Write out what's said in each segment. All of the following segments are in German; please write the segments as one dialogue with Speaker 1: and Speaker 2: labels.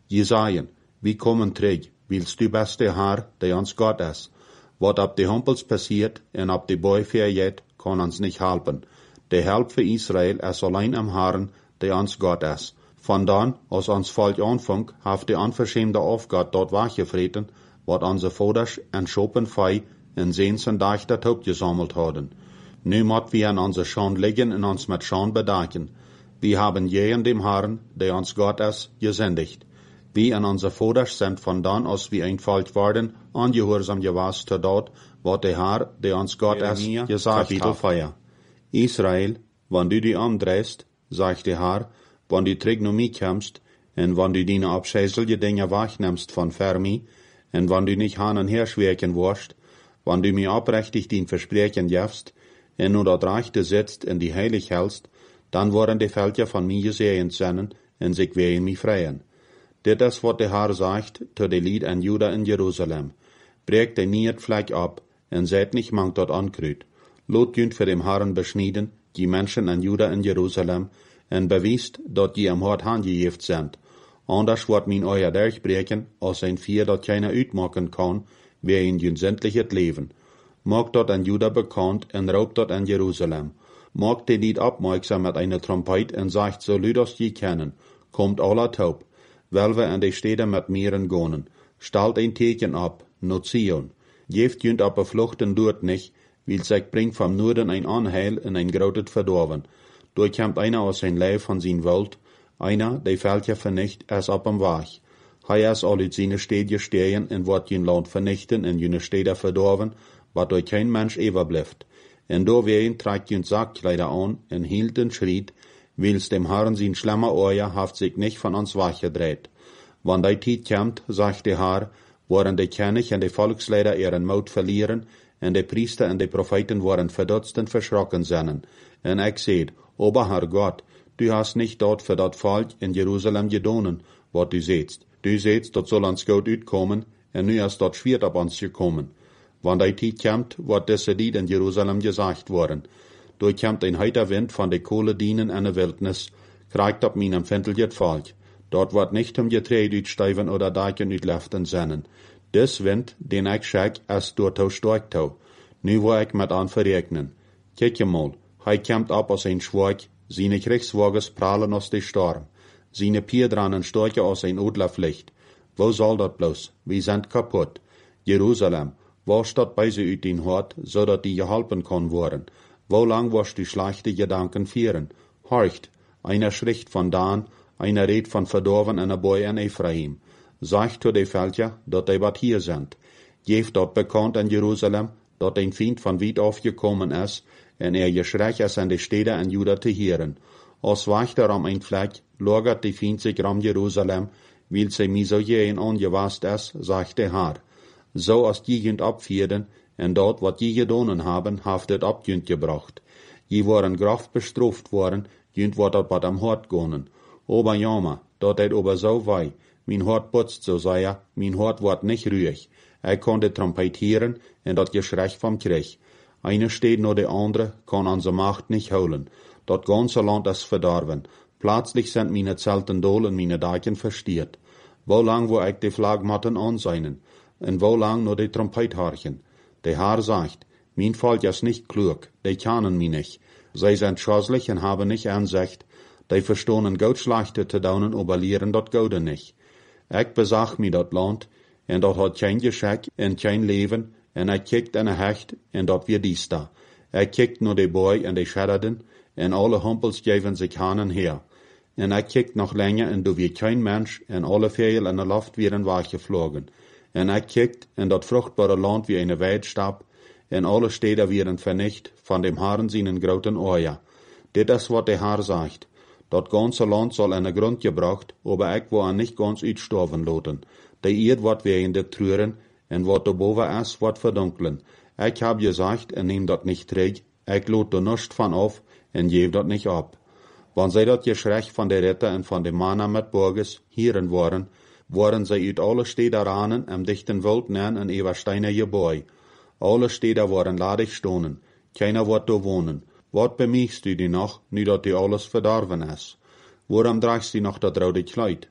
Speaker 1: Jesajen, wie kommen terug, wils du bist der Herr, der ons Gott is. Wat op de humpels passiert en op de boy verjet, kan ons nicht helpen. De help für Israel is allein am Herrn, der ons Gott is. Vandaan, als ons volk aanvang, heeft de onverschämde Aufgott dort wachgefreten, wat onze vaders en schopen fei en zeensen dag dat hoop gesammelt hadden. Nu moet wir an onze Schand liggen en ons met Schand bedanken. Wir haben je in dem Herrn, der ons Gott is, gesündigt. Wir an onze vaders sind vandaan, als wir ein Volk worden, angehorsam gewas zu dort, wat der Herr, der ons Gott is, gesagt hat. Israel, wann du die umdrehst, sagt der Herr, wann du Trignomie kommst, en wann du deine abscheuliche Dinge wegnimmst von Fermi, en wann du nicht han und her schwerken wirst, wann du mir abrechtig dein Versprechen gibst, en nur dort Rechte sitzt en die heilig hältst, dann worden die Völker von mir gesehen sein, en sich werden mich freien. Dit is wat der Herr sagt zu de Lied an Juda in Jerusalem. Breekt de Nierdvlek ab, en seid nicht mangt dort ankrüt. Lot jünt für dem Herrn beschnieden, die Menschen an Juda in Jerusalem, en bewiest, dat die am Hort handgejeft sind. Anders wordt min euer durchbreken, als ein Vier dat keiner uitmaken kan, wer in jün sämtliches Leben. Maakt dat an Juda bekannt, en raubt dat an Jerusalem. Maakt die Lied abmerksam mit einer Trompet, en sagt, so lüd als je kennen, kommt aller taub, weil wir an die Städte mit Meeren gonen. Stalt ein Teken ab, not Zion. Jeft jünt aber fluchten dort nicht, weil sich bringt vom Norden ein Anheil in ein grautet Verdorven. Durchkämmt einer aus sein Leib von sin Welt, einer, der Völker vernicht, es ab am Wach. Hei es all seine Städte stehen, en wird jen Land vernichten, en jene Städte verdorven, wat durch kein Mensch überbleibt. En do wen trägt jen Sackkleider an, en hielt den Schritt, wils dem Herrn sin schlimmer Euer haft sich nicht von uns weggedreht. Wann die Zeit kommt, sagt der Herr, worden die König en die Volksleider ihren Mut verlieren, en die Priester en die Propheten worden verdutzt und verschrocken seien. En ich seht, aber Herr Gott, du hast nicht dort für dat Volk in Jerusalem gedonen, wat du sehtst. Du sehtst, dat soll uns gut uitkommen, en nu ist dort schwer ab uns gekommen. Wann die Zeit kommt, wird diese Lied in Jerusalem gesagt worden. Durchkommt ein heiter Wind von de Kohle dienen an der Wildnis, kriegt ab mein empfindliches Volk. Dort wird nicht Getreide uitsteiven oder Daken uitleften sennen. Des Wind, den ich schick, ist dort stark tau. Nu wo ich mit an verregnen. Kijk je mal, hij kommt ab aus ein Schwag, seine Kriegswagens prallen aus de Storm. Seine Pierdranen storchen aus ein Odlaf Licht. Wo soll dat bloß? Wir sind kaputt. Jerusalem, wo steht bei sie uit den Hort, so dat die geholpen kann worden? Wo lang wirst du schlechte Gedanken führen? Horcht, einer schricht von Dan, einer redt von verdorven en Boy en Ephraim. Sagt zu de Völker, dat die wat hier sind. Geeft dort bekannt in Jerusalem, dat ein Feind von weit aufgekommen ist, en geschrech ist an de Städte an Juda te hören. Als wacht am ein Fleck, lagert die Feind sich ram Jerusalem, weil sie mi so jähen angewast ist, sagt der Herr. So als die jünt abführen, en dort wat je gedonen haben, haftet abjünt gebracht. Je waren graf bestraft worden, jünt wat dat am Hort gonen. Aber jammer, dat het aber so wei, mein Hort putzt so sei, mein Hort ward nicht ruhig. Konnte trompetieren, en dat Geschrech vom Krieg. Eine steht nur de andere, kann an so Macht nicht holen. Dat ganze Land ist verdorben. Plötzlich sind meine Zelten dol und meine Daken verstiert. Wo lang wo ich die Flagmatten anseinen? En wo lang nur die Trompet horchen? Der Herr sagt, mein Volk ist nicht klug, die kennen mich nicht. Sie sind schoslich und haben nicht Ansicht. Die verstohnen Goldschlachte zu daunen, aber lehren dat Gode nicht. Ich besag mir dat Land, en dat hat kein Geschick en kein Leben, en kijkt en hecht, en dat wir dies da. Kijkt nur de Boy en de Schadderden, en alle Humpels geven sich hanen her. En kijkt noch länger, en du wird kein Mensch, en alle Vögel in der Luft werden weggeflogen. En kijkt, en dat fruchtbare Land wie eine Weidstab, en alle Städte werden vernicht, von dem Herrn seinen großen Euer. Dit is wat der Herr sagt. Dat ganze Land soll in der Grund gebracht, aber ich will nicht ganz uitstorven laten. Die Erd wird wegen der Trüren, en wat boven is, wird verdunklen. Ich hab gesagt, en neem dat nicht terug, ich lot da nichts von auf, en geef dat nicht ab. Wann sie dat Geschrech von der Ritter en von dem Mann mit Burges hören waren sie uit alle Städte ranen, am dichten Wald nähen en Eversteiner Gebäu. Alle Städte waren ladig stonen, keiner wird da wohnen. Wat bemiechst du die noch, nu dat die alles verdorven is? Waarom draagst du noch dat rode Kleid?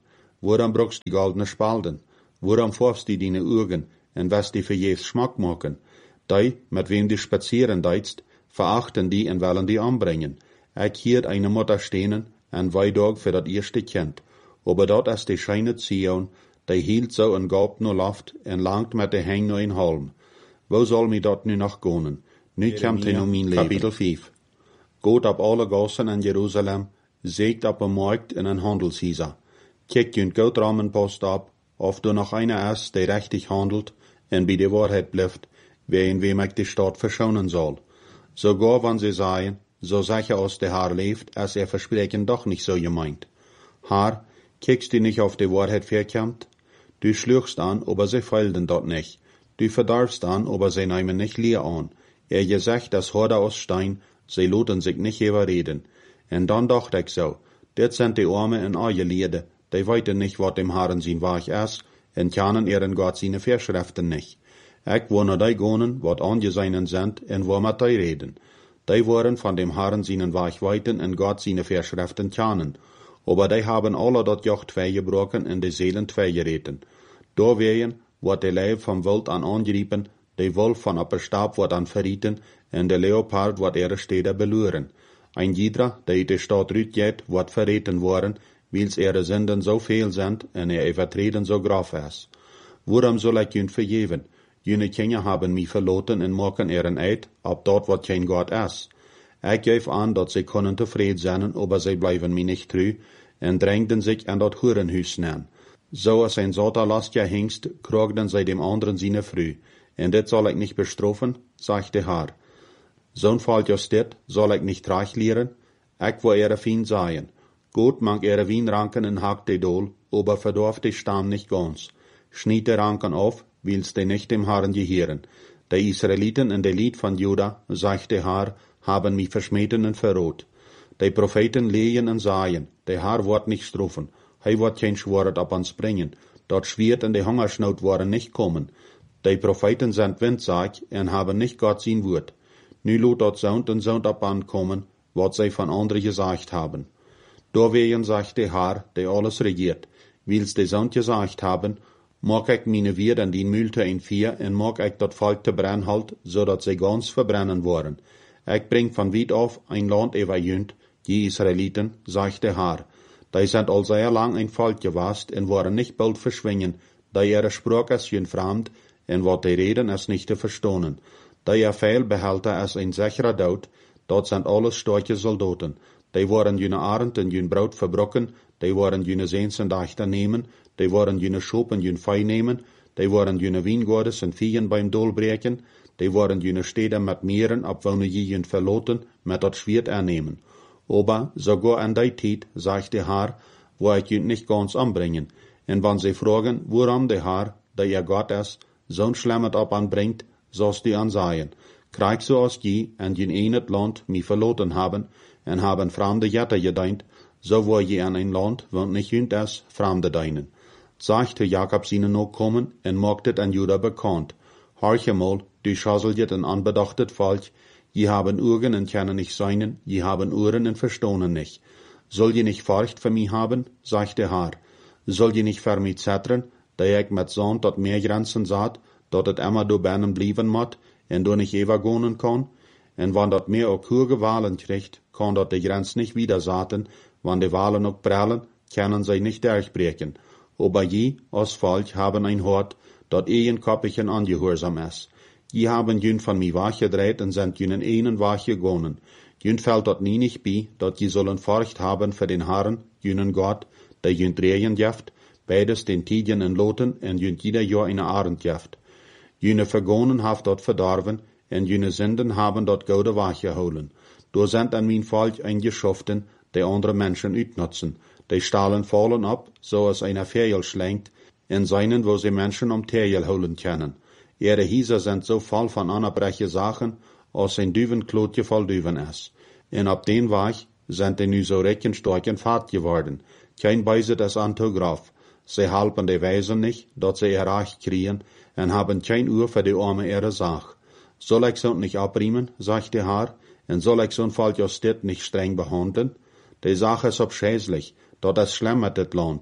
Speaker 1: Waarom brauchst die goldene Spalten? Waarom vorfst die deine Augen, en was die für jedes Schmack machen? Die, mit wem die spazieren deitst, verachten die en wollen die anbringen. Ich hiert eine Mutter stehen, en Weidog für dat erste Kind. Aber dort as die scheine Zion, die hielt so en gaubt no Luft, en langt met de heng no in Holm. Wo soll mi dort nu noch gonen? Nu komt hij no mijn leven. Kapitel 5. Gaat op alle gassen in Jeruzalem, zeegt op een markt in een handelshuizen. Kijkt jun goed ramenpost op, of du noch einer is die rechtig handelt, en bij de waarheid blijft, wegen wem ik de stad verschonen soll. Sogar wenn sie sagen, so sicher aus der Haar leeft, als versprechen doch nicht so gemeint. Haar, kickst du nicht auf die Wahrheit verkämmt? Du schlugst an, aber sie feilden dort nicht. Du verdarfst an, aber sie nehmen nicht leer an. Gesagt, das Horde aus Stein, sie loten sich nicht überreden. En dann dacht ich so, dit sind die Arme in eure Liede, die weiten nicht, wat dem Herren sein Weg ist, en kennen ihren Gott seine Verschriften nicht. Ich wo naar die gonen, wat angeseinen sind, en wo mit die reden. Die waren von dem Herren seinen Weg weiten en Gott seine Verschriften kennen. Aber die haben alle dat Joch twee gebrochen en de Seelen twee gereten. Da wehen, wat de Leib vom Wild an angeriepen, de Wolf von op Stab wat an verrieten, en de Leopard wat ihre Städte beluren. Ein jeder, der de Stadt rütjet, wat verreten worden, wils ihre Sünden so viel sind, en ihr Übertreten so grof ist. Worum soll ich jün vergeben? Jene Kinder haben mich verloten en machen ihren Eid, ab dort wat kein Gott ist. Ich geef an, dat sie können tevreden zijn, aber sie bleiben mir nicht treu, en drängten sich an dat Hurenhuis nean. So als ein solcher lastja Hengst, krogden sie dem anderen seine Früh. En dit soll ich nicht bestrafen, sagt der Herr. Zo'n Fall just dit, soll ich nicht reich lehren? Ich wo ihre Fien seien. Gut mag ihre Wien ranken en hakt de Dol, aber verdorf die Stamm nicht ganz. Schniet de Ranken auf, wils de nicht dem Herrn gehören. Die Israeliten in de Lied von Juda, sagt der Herr, haben mich verschmeten en verrot. Die Propheten lehen en saien, der Herr wird nicht strufen, hij wird kein Schwert ab uns bringen, dort Schwert en de Hungersnot worden nicht kommen. Die Propheten sind Windsaag en haben nicht Gott sein Wort. Nu lot dort Sound en Sound ab ankommen, wat sie von anderen gesagt haben. Doorwegen sagt der Herr, der alles regiert, wils de Sound gesagt haben, mag ich meine Wierd an die Mühlte in vier en mag ich dat Volk te brennen halt, so dat sie ganz verbrennen worden. Ich bring von weit auf ein Land überjünt, die Israeliten, sagt der Herr. Die sind all sehr lang ein Volk gewast en waren nicht bald verschwingen, da ihre Sprache ist jün fremd, en wat die reden ist nicht zu verstonen. Da ihr Fehl behalten als ein sicherer Dood, dort sind alles starke Soldaten. Die waren jüne Arend en jün Braut verbrocken, die waren jüne Seensen Dächter nehmen, die waren jüne Schop en jün Fei nehmen, die waren jüne Wiengordes en Viehen beim Dol breken, die waren jüne Städte mit Meeren, abwohne je jün verloten, mit dat Schwert ernehmen. Aber sogar an die Zeit, sagt der Herr, wo ich jün nicht ganz anbringen. En wann sie fragen, woran der Herr, der ihr Gott ist, so'n Schlemmet ab anbringt, sollst du ansagen. Krieg so als je, en jün enet Land mi verloten haben, en haben fremde Jätter gedeint, so wo je an ein Land, wo nicht jünt ist, fremde deinen. Sagte Jakob seine noch kommen, en mogtet an Juda bekannt. Horche mal, du schasseljet en anbedachtet Volk, je haben Augen en kennen nicht seinen, je haben Ohren en verstohnen nicht. Soll je nicht Furcht für mich haben, sagt der Herr. Soll je nicht für mich zettern, da ich mit Sohn dort mehr Grenzen saht, dort et immer do bennen blieben mot, en do nicht evagonen kann, en wann dort mehr auch kurge Wahlen kriegt, kann dort die Grenz nicht wieder saten, wann die Wahlen auch prellen, können sie nicht durchbrechen. Aber je, als Volk, haben ein Hort, dort ein Koppichen angehorsam ist. Je haben jün von mi wach gedreht en sind jünen einen wach gegonnen. Jün fällt dort nie nicht bei, dort je sollen Furcht haben für den Herrn, jünen Gott, der jün drehen jaft, beides den Tidien en Loten en jün jeder Jahr eine Arend jaft. Jüne Vergonen haft dort verdorven, en jüne Sünden haben dort gode wach geholen. Do sind an mein Volk eingeschoften, die andere Menschen utnutzen. Die Stahlen fallen ab, so als einer Ferjel schlenkt, in seinen, wo sie Menschen Teil holen können. Ihre Hieser sind so voll von anerbreche Sachen, als ein Düvenklotje voll Düven ist. En ab den Weg sind die nu so recken stark in Fahrt geworden. Kein Beiset es Antograf. Sie halten die Weisen nicht, dort sie ihr Recht kriegen, en haben kein Uhr für die Arme ihre Sach. Soll ich so nicht abriemen, sagt der Herr, en soll ich so'n Fall just dit nicht streng behandeln? Die Sache ist abschäßlich, dort es schlimm mit dit Land.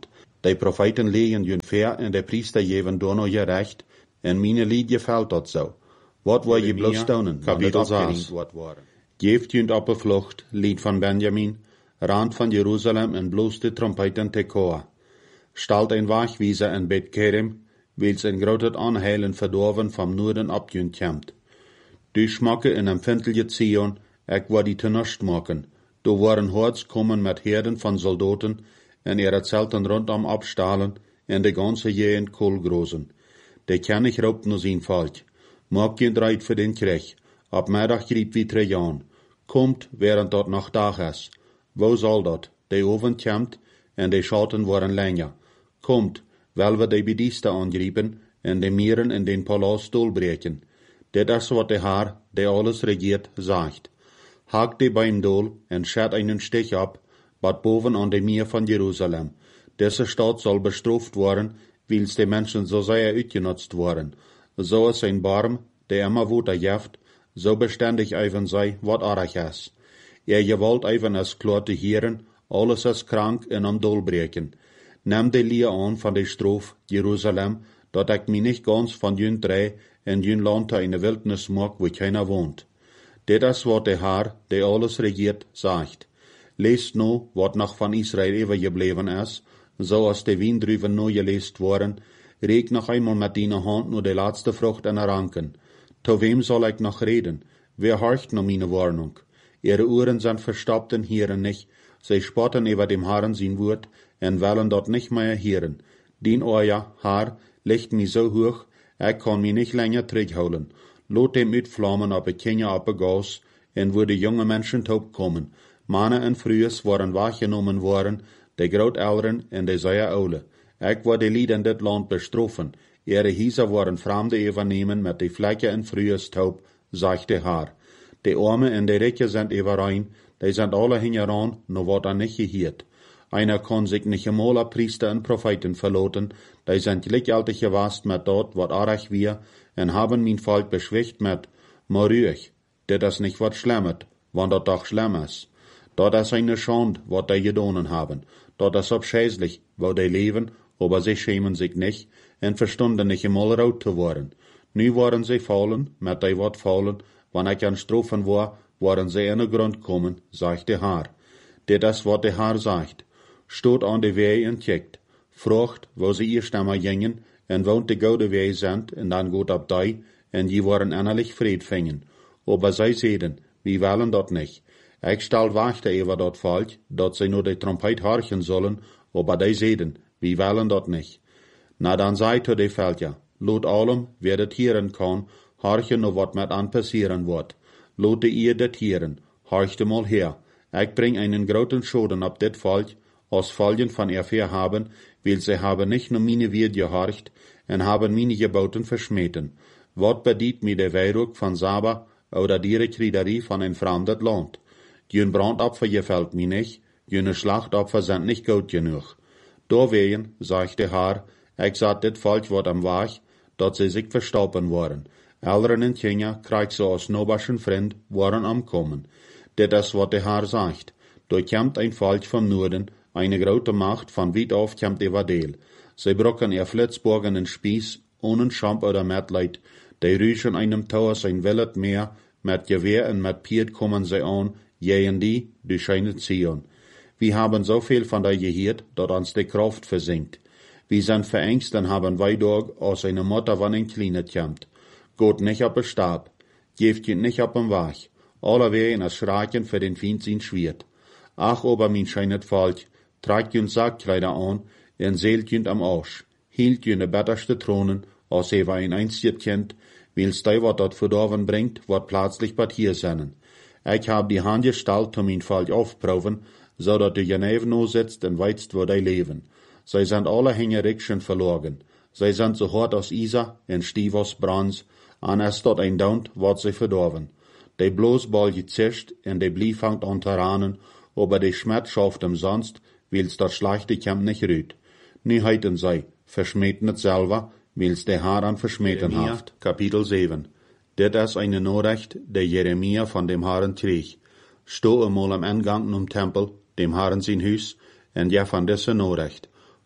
Speaker 1: De profeten legen jun ver en de priester geven dono je recht, en mine lied gefällt dat zo. Wat wil je bloos staunen,
Speaker 2: kapitel 6.
Speaker 1: Geeft junt op de vlucht, lied van Benjamin, rand van Jeruzalem en bloosde trompeten Tekoa. Stalt een waagwijzer en Bet Kerem, wils een groot aanheilen verdorven van noorden op junt komt. Du schmakke in empfindelijke Zion, ek waar die te nust maken. Do waren hords komen met herden van soldaten, en ihre Zelten rondom abstahlen, en de ganze Gegend kohlgroßen. De König raubt nur sein Volk. Maak je draait voor den Krieg. Op middag griep wie Trajan. Komt, während dort nog dag is. Wo zal dat? De oven komt, en de schatten worden länger. Komt, wel we de bedieste aangriepen, en de mieren in den palaas dolbreken. Dit is wat de Haar, die alles regiert, zegt. Haak de beim Dol, en schat einen Stich ab, wat boven aan de Meer van Jeruzalem. Deze stad zal bestraft worden, wils de mensen zo zeer uitgenutzt worden. Zo is zijn barm, de immer woter jeft, zo bestendig even zij wat arg is. Gewalt even is klaar te hieren, alles is krank en am dolbreken. Neem de lier aan van de stroof, Jeruzalem, dat ik mij niet gans van jun drei en jun land in de wildnis maak, wo keiner woont. Dit is wat de Haar, die alles regiert, zegt. Leest nu, wat nog van Israël overgebleven is, zoals de wijndruiven nu geleest worden, reek nog eenmaal met die hand nur de laatste vrucht in de ranken. Tot wem zal ik nog reden? Wer horcht naar meine warnung? Ihre Ohren sind verstoppt en hieren nicht, zij spotten über dem Herrn sein Wort, en willen dort nicht mehr hören. Dien euer Haar ligt mij so hoch, ik kan mij nicht länger terughouden. Lot dem uitvlammen op het Kenia op het gas, en wo de jonge mensen top komen. Mannen en vrouwen worden wahrgenommen worden, de grootouderen en de zeer oude. Ik word de lied in dit land bestroffen. Ihre Hieser worden vreemde overnemen met de vlekken en vrouwen top, zegt de Haar. De armen en de rijken zijn overeen, die zijn alle hingeran, no wordt er niet geheerd. Einer kan zich niet eenmaal op priester en profeten verloten, die zijn gelijkaltig gewast met dat wat arg weer, en hebben mijn volk beschwicht met, maar ruhig, dit is niet wat schlemmet, want dat toch schlimm is. Dat is eine Schande, wat die gedonen haben. Dat is abscheußlich, wo die leben, aber sie schämen sich nicht, en verstunden nicht einmal rot zu worden. Nu waren sie fallen, met die wat fallen, wann ich an Strophen war, waren sie in den Grund kommen, sagt de Haar. Dit is wat de Haar sagt. Stoot aan de wei en kijkt. Vroegt, wo sie eerst einmal gingen, en woont de gouden wei sind, en dan goed op die, en die waren innerlich Fried fingen. Aber sie zeiden, wie willen dat nicht. Ik stel wachte over dat volk, dat zij nur de trompet horchen sollen, aber die zeiden, wie willen dat nicht. Na dan zei to de Völker, lot allem, wer dat hieren kan, horchen nur wat met an passieren wordt. Lot de ihr dat hieren, horchte mal her. Ik bring einen groten Schoden op dit volk, als Folgen van erfahr haben, weil sie haben nicht nur meine Wert gehorcht, en haben meine Geboten verschmeten. Wat bedient mir de Weihrug van Saba, oder die Rekriederie van een fremdet land? Jün Brandopfer gefällt mir nicht, jüne Schlachtopfer sind nicht gut genug. Deswegen, sagt de Haar, ik zat dit volk wat am Wach, dat sie sich verstoppen waren. Eltern in Kenia, krijg ze als noberschen Freund, waren amkommen. Dit is wat de Haar sagt. Door komt ein Volk vom Norden, eine grote Macht von weit auf kommt über Deel. Sie brocken ihr Flitzburgen in Spieß, ohne Schamp oder Mitleid, die rüschen einem Tauer sein Willet mehr, mit Gewehr und mit Piet kommen sie an, jähen die scheine Zion. Wir haben so viel von der gehört, dat uns die Kraft versinkt. Wir sind verängst und haben weidog aus einer Mutter von ein Kleines kommt. Gott nicht op den Stab, geeft je nicht op den Wach. Alle wehen als Schraken für den Feind sein Schwert. Ach, aber mein scheinet Volk, tragt jün Sackkleider an, en seelt jün am Arsch, hielt jün de betterste Thronen, als war ein einstiert Kind, wils die wat dat verdorven bringt, wat plötzlich bad hier sennen. Ich hab die Hand gestellt, um mein Volk aufproben, so dat de Geneven no sitzt en weizt, wo die leben. Sie sind alle Hängerikschen verloren. Sie sind so hart als Isa en stief als Brans, an es dort ein Daunt, wat sie verdorven. Die bloß bal gezischt en die Blie fangt an Taranen, aber die Schmerz schafft umsonst, wils dat schlechte Camp nicht rüht. Nu heiten sie, verschmeten het selber, wils de Haar an verschmeten haft. Kapitel 7. Dit is eine Nachricht, der Jeremia von dem Herrn krieg. Sto einmal am Eingang zum Tempel, dem Herrn sein Hus, en ja von dieser Nachricht.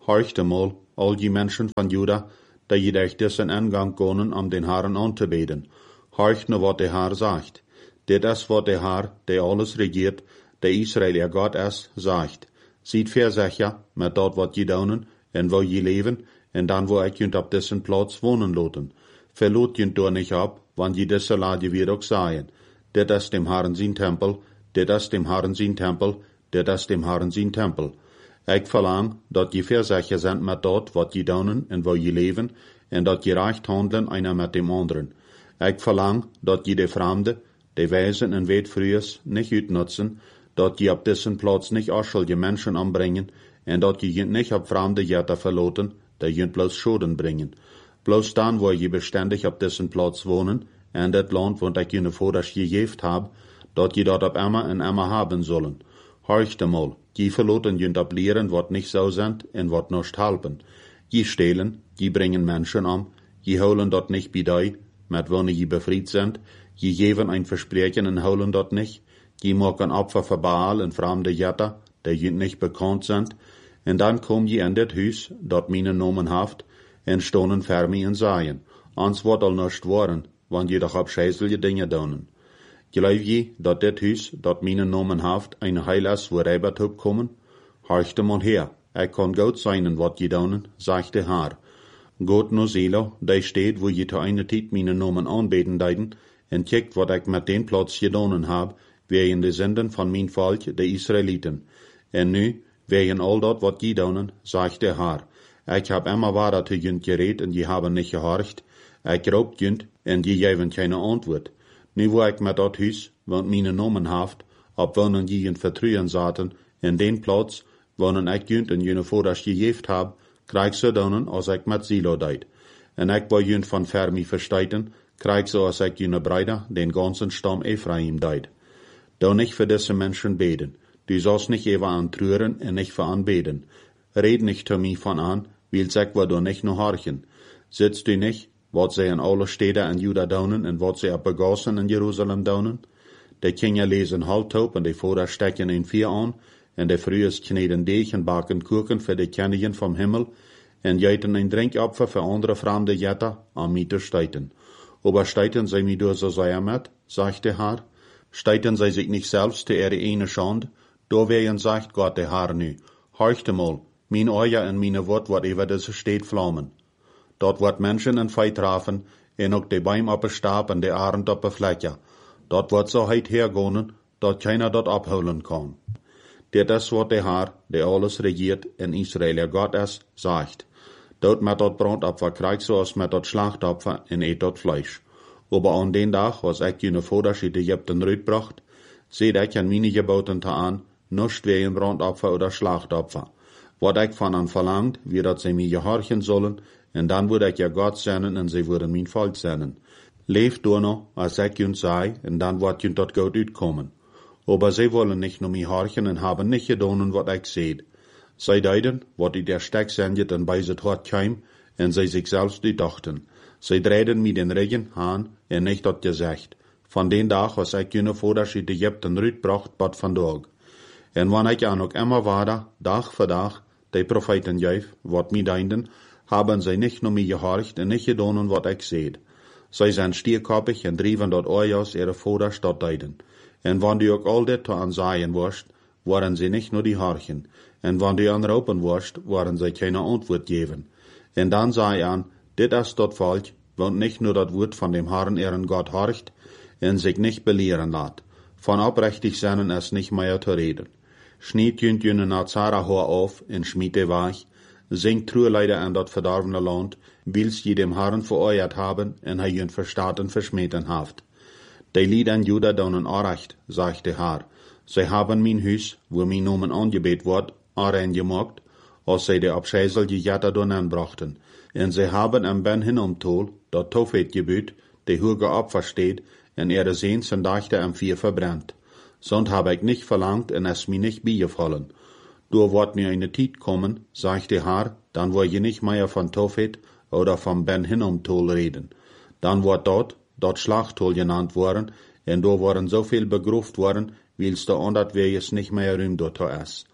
Speaker 1: horcht einmal, all die Menschen von Juda, da je durch diesen Eingang gehen, um den Herrn anzubeten. Horcht nur, was der Herr sagt. Dit ist, was der Herr, der alles regiert, der Israel ihr Gott ist, sagt. Seid versicher mit dort, was je daunen, en wo je leben, en dann, wo ich jünt auf diesen Platz wohnen loten. Verlot jünt doch nicht ab, wann je diese Lage wir auch seien. Dit ist dem Herrn sein Tempel, dit ist dem Herrn sein Tempel, dit ist dem Herrn sein Tempel. Ich verlang, dat je versicher sind mit dort, wat je daunen en wo je leben, en dat je recht handeln einer mit dem anderen. Ich verlang, dat je de Fremde, de Weisen en Wetfrühes nicht utnutzen, dat je op diesen Platz nicht unschuldige Menschen anbringen, en dat je nicht op fremde Jätter verloten, die je bloß Schulden bringen. Bloß dann, wo je beständig op diesen Platz wohnen, en dat Land, wo ich je vorderst gegeft hab, dat je dort op immer en immer haben sollen. Horcht einmal, je verloten je op lehren, wat nicht so sind, en wat nicht helpen. Je stehlen, je bringen Menschen an, je holen dort nicht bei dei, mit wann je befried sind, je geben ein Versprechen en holen dort nicht, je machen Opfer für Baal en fremde Jätter, die je nicht bekannt sind, en dann kom je in dit Hus, dat meine Nomen haft, en stonen fermi en seien, ans wat al nicht waren, wann je doch abscheißelige Dinge donen. Glaub je, dat dit Hus, dat meine Nomen haft, ein Heil ist, wo Rebert hub kommen? Horchte mal her, ich kann gut sein, wat je donen, sagt der Herr. Gott no Seele, der steht, wo je zu einer Zeit meine Nomen anbeten deiden, en checkt, wat ich mit den Platz gedonen hab, wegen de Sünden von mein Volk, de Israeliten. En nu, wegen all dat wat je donen, sagt der Herr. Ich hab immer weiter zu jünt geredet, en je haben nicht gehorcht. Ich raubt jünt, en je geven keine Antwort. Nu wo ich mit dat Hus, want meine Nomen haft, ob wonen je jünt vertrüen zaten, en den Platz, wonen ich jünt en jene vorderst gegeft hab, krieg so donen, als ich mit Silo deid. En ich bei jünt von Fermi versteiten, krieg so, als ich jene Breider, den ganzen Stamm Ephraim deid. Da nicht für diese Menschen beten. Du sollst nicht ewa antrühren und nicht für anbeten. Red nicht zu mir von an, weil sag wir du nicht nur horchen. Sitzt du nicht, wat sie in alle Städte in Juda daunen und wat sie abbegossen in Jerusalem daunen? Die Kinder lesen Halbtaub und die Vater stecken in vier an, und die Frühes kneden Deeg und backen Kuchen für die Königin vom Himmel, und jäten ein Drinkopfer für andere fremde Jätter an mir zu steiten. Aber steiten sie mir durch so sehr mit, sagt der Herr. Steiten sie sich nicht selbst zu ihre eine Schande, da werden sagt Gott der Herr nu, horcht mal, mein Euer und meine Wort wat über diese Stadt flammen. Dort wird Menschen in Feit trafen, en ook de Beim op de Stab en de Arend op de Fläche. Dort wird so heit hergehen, dat keiner dort abholen kann. Dit is wat der Herr, der alles regiert in Israel, Gott ist, sagt. Dort met dat Brandopfer kriegt so als met dat Schlachtopfer en eet dat Fleisch. Aber an den Tag, was ich jene Vorderschied Ägypten rütbracht, seht ich an meine Geboten an, nicht wegen Brandopfer oder Schlachtopfer. Wat ich von an verlangt, wie dat sie mir gehorchen sollen, und dann würde ich ja Gott senden, und sie würden mein Volk senden. Leeft du noch, als ich jünt sei, und dann wird jünt dort gut utkommen. Aber sie wollen nicht nur mir horchen und haben nicht gedonen, wat ich seht. Sie deiden, wat die der Steck sendet und bei sie tot keim, und sie sich selbst dachten. Sie drehten mir den Regen an, und nicht dat gesagt. Von den Tag, was ich jene Vorderschied Ägypten rütbracht, bat van Tag. Und wann ich auch immer weiter, Tag für Tag, die Propheten jäf, wat mir deinden, haben sie nicht nur mir gehorcht und nicht gedonen, wat ich seht. Sie sind stierkoppig und driven dort Euers ihre Vorderstadt deiden. Und wann du auch all dit ansaien wirst, waren sie nicht nur die Horchen. Und wann du anraupen wirst, waren sie keine Antwort geben. Und dann sei an, dit ist dort Volk, want nicht nur das Wort von dem Herrn ihren Gott horcht, und sich nicht belehren lässt. Von abrechtig seinen ist nicht mehr zu reden. Schniet jünt jüne Nazara hoher auf, und schmiede weich, singt Trueleider an dat verdorvene Land, wils je dem Herrn vereuert haben, en hij jünt verstaten verschmeten haft. Die Lied an Juda daunen Arecht, sagt der Herr. Sie haben mein Hus, wo mein Nomen angebet wird, arein gemacht, als sie die abscheißelige Jätter dornen brachten. En sie haben am Ben hinumtol, dat Tofet gebüt, die hoge Opfer steht, en ihre Sehns und Dächter am Vier verbrennt. Sonst habe ich nicht verlangt, en es mir nicht beigefallen. Du wird mir eine Zeit kommen, sagt der Herr, dann will je nicht mehr von Tofet oder vom Ben Hinnom-Tol reden. Dann wird dort Schlachttol genannt worden, und da worden so viel begruft worden, wils der andert Weges nicht mehr rühm dort ist.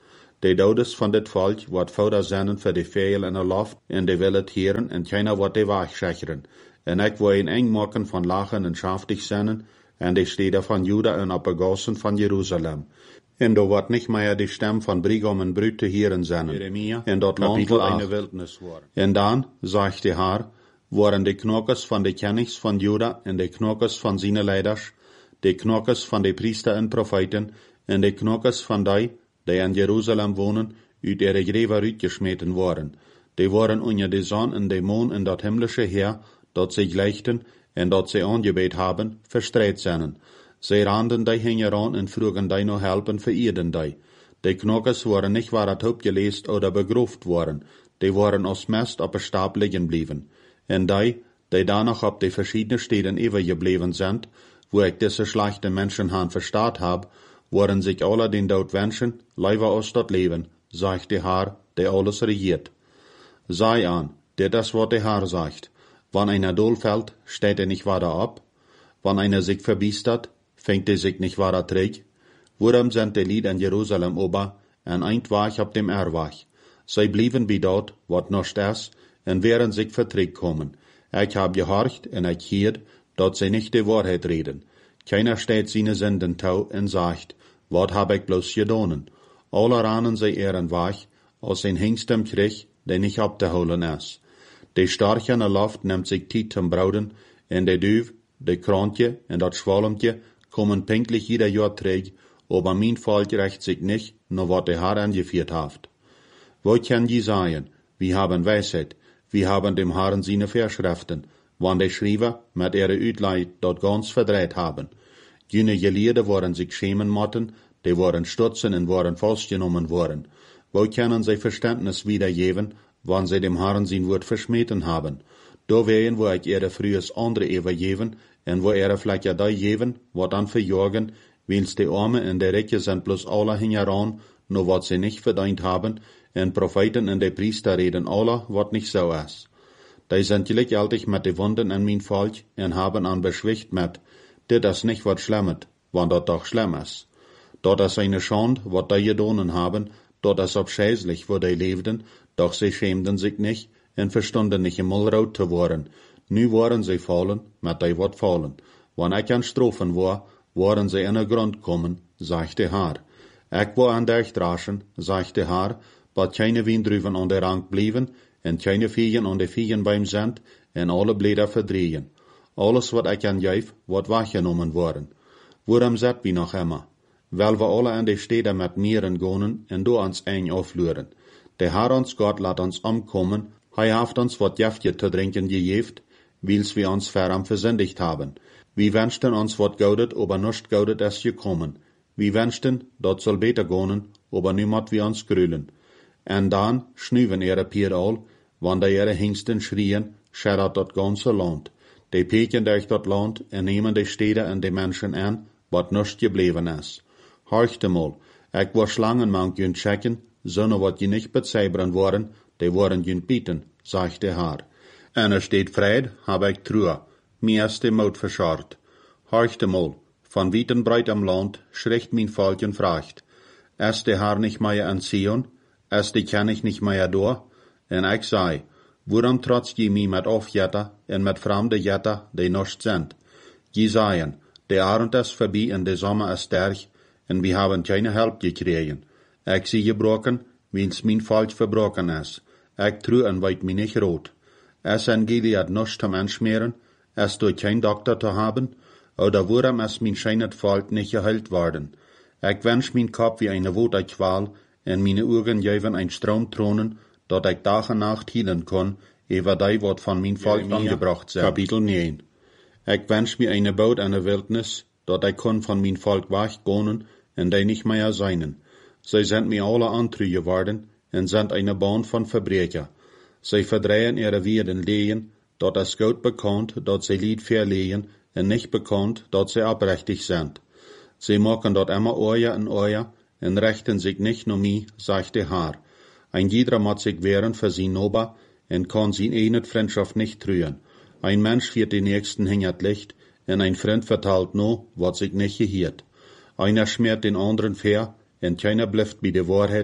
Speaker 1: De doudes van dit volk wat fouder zennen voor de veil in de loft en de wil het heren en keiner wat de waag schecheren. En ik wil een eng maken van lachen en schaftig zennen en de steden van Juda en opgegossen van Jeruzalem. En do wordt niet meer de stem van Brigom en Brut te heren zennen. En dat land wil eine wildnis worden. En dan, zegt de Heer, worden de knokkers van de kennigs van Juda en de knokkers van zijn leiders, de knokkers van de priester en profeten en de knokkers van die in Jeruzalem wonen, uit ihre greven uitgesmeten worden. Die worden onder de zon en de maan en dat himmlische Heer, dat zich lichten en dat zij aangebeet hebben, verstrijd zijn. Zij randen die hingen aan en vroegen die nog helpen vereerden die. De knokkers worden niet waar het opgeleest oder begroefd worden, die worden als mest op een stapel liggen blijven. En die daar nog op de verschiedene steden overgebleven zijn, wo ik deze slechte mensen han verstaat heb, worden zich alle den dood wenschen, liever als dat leven, zegt de Heer, die alles regiert. Sei aan, dit is wat de Heer zegt. Wann einer dool fällt, steht nicht weiter op. Wann einer sich verbiestert, fängt sich nicht weiter terug. Worum sind die Lied in Jerusalem ober, en eindweg op dem Erweg. Zij blieben wie dort, wat noch is, en werden sich verträgt kommen. Ich hab gehorcht en ich hiert, dat zij nicht die Wahrheit reden. Keiner steht seine Sünden tau en sagt, wat hab ich bloß gedonen. Alle ranen zij ihren Weg, als ein Hingstem Krieg, der nicht abzuholen is. De starche in de loft neemt zich tijd zum Brauden, en de duif, de krantje en dat schwalmtje kommen pünktlich jeder Jahr terug, aber mein Volk rächt sich nicht, nur wat der Herr angeführt haft. Wo kann je sagen, wir haben Weisheit, wir haben dem Herrn seine Verschriften, wann die Schreiber mit ihrer Uitleid dort ganz verdreht haben. Jene Gelehrte worden sich schämen motten, die worden stutzen und worden festgenommen worden. Wo können sie Verständnis wiedergeben, wann sie dem Herrn sein Wort verschmeten haben? Da wären, wo ich ihre frühes andere übergeben, en wo ihre vielleicht ja da geben, wat dann verjagen, wils die Arme und die Reiche sind bloß alle hingeran, nur wat sie nicht verdient haben, en Propheten und die Priester reden alle, wat nicht so ist. Die sind gleichzeitig mit die Wunden in mein Volk en haben an beschwicht mit, dit is nicht wat schlemmet, wann dat doch schlimm ist. Dort ist eine Schande, wat die gedonen haben, dort ist abscheußlich, wo die lebten, doch sie schämten sich nicht en verstunden nicht im Rot zu worden. Nu waren sie fallen, mit die wat fallen. Wann ich an Strophen war, waren sie in den Grund kommen, sagt der Herr. Ich war an der Straßen, sagt der Herr, bat keine Windrüven an der Rang blieben, en keine Viehen an der Viehen beim Sand, en alle Blätter verdrehen. Alles wat ich an geef, wat weggenommen worden. Worum zet wir noch immer? Weil wir alle an die Städte mit Mieren gonen, en do ans ein auflüren. Der Herr uns Gott laat uns umkommen, hij haft uns wat Jäftje zu trinken gegeft, wils wir uns verram versündigt haben. Wir wünschten uns wat gaudet, aber nicht gaudet ist gekommen. Wir wünschten, dat soll beter gonen, aber niemand wir uns grülen. En dan schnuven ihre Pier all, wann da ihre Hingsten schrien, scherrat dat ganze Land. Die peken durch dat Land en nehmen die Städte en die Menschen an, wat nicht geblieben ist. Horchte mal, ich war Schlangenmann jün checken, sondern wat je nicht bezeibern worden, die waren jün bieten, sagt der Herr. En er steht Fried, hab ich Truhe, mir ist die Maut verscharrt. Horchte mal, von weit breit am Land, schreckt mein Volk und fragt, ist der Herr nicht mehr an Zion? Ist die kann ich nicht mehr da? En ich sei, worum trotz je mi mit Aufjetter en mit fremde Jetter, die nicht sind? Je seien, der Abend ist vorbei und der Sommer ist sterch, en wir haben keine Help gekriegen. Ich sie gebrochen, wie's mein Volk verbrochen ist. Ich true en weit mi nicht rot. Es en Gilead nicht zum Anschmieren, es durch kein Doktor zu haben, oder worum es mein scheinet Volk nicht geheilt worden. Ich wünsch mein Kopf wie eine Qual, en meine Augen geben ein Strom tronen, dat ich Tag und Nacht hielen kann, über die, wat von mein Volk angebracht sind. Kapitel 9. Ich wünsch mir eine Boot an der Wildnis, dat ich kann von mein Volk weggonen, en die nicht mehr seinen. Sie sind mir alle antrü geworden, en sind eine Bahn von Verbrecher. Sie verdrehen ihre Werden lehen, dat es gut bekannt, dat sie Lied verlehen, en nicht bekannt, dat sie abrechtig sind. Sie machen dort immer Euer en rechten sich nicht nur mi, sagt der Herr. Ein jeder muss sich wehren für sein Ober, en kann sein eine Freundschaft nicht trühen. Ein Mensch führt den Nächsten hingert Licht, en ein Freund verteilt no, was sich nicht gehiert. Einer schmiert den anderen fair, en keiner bleibt bei der Wahrheit,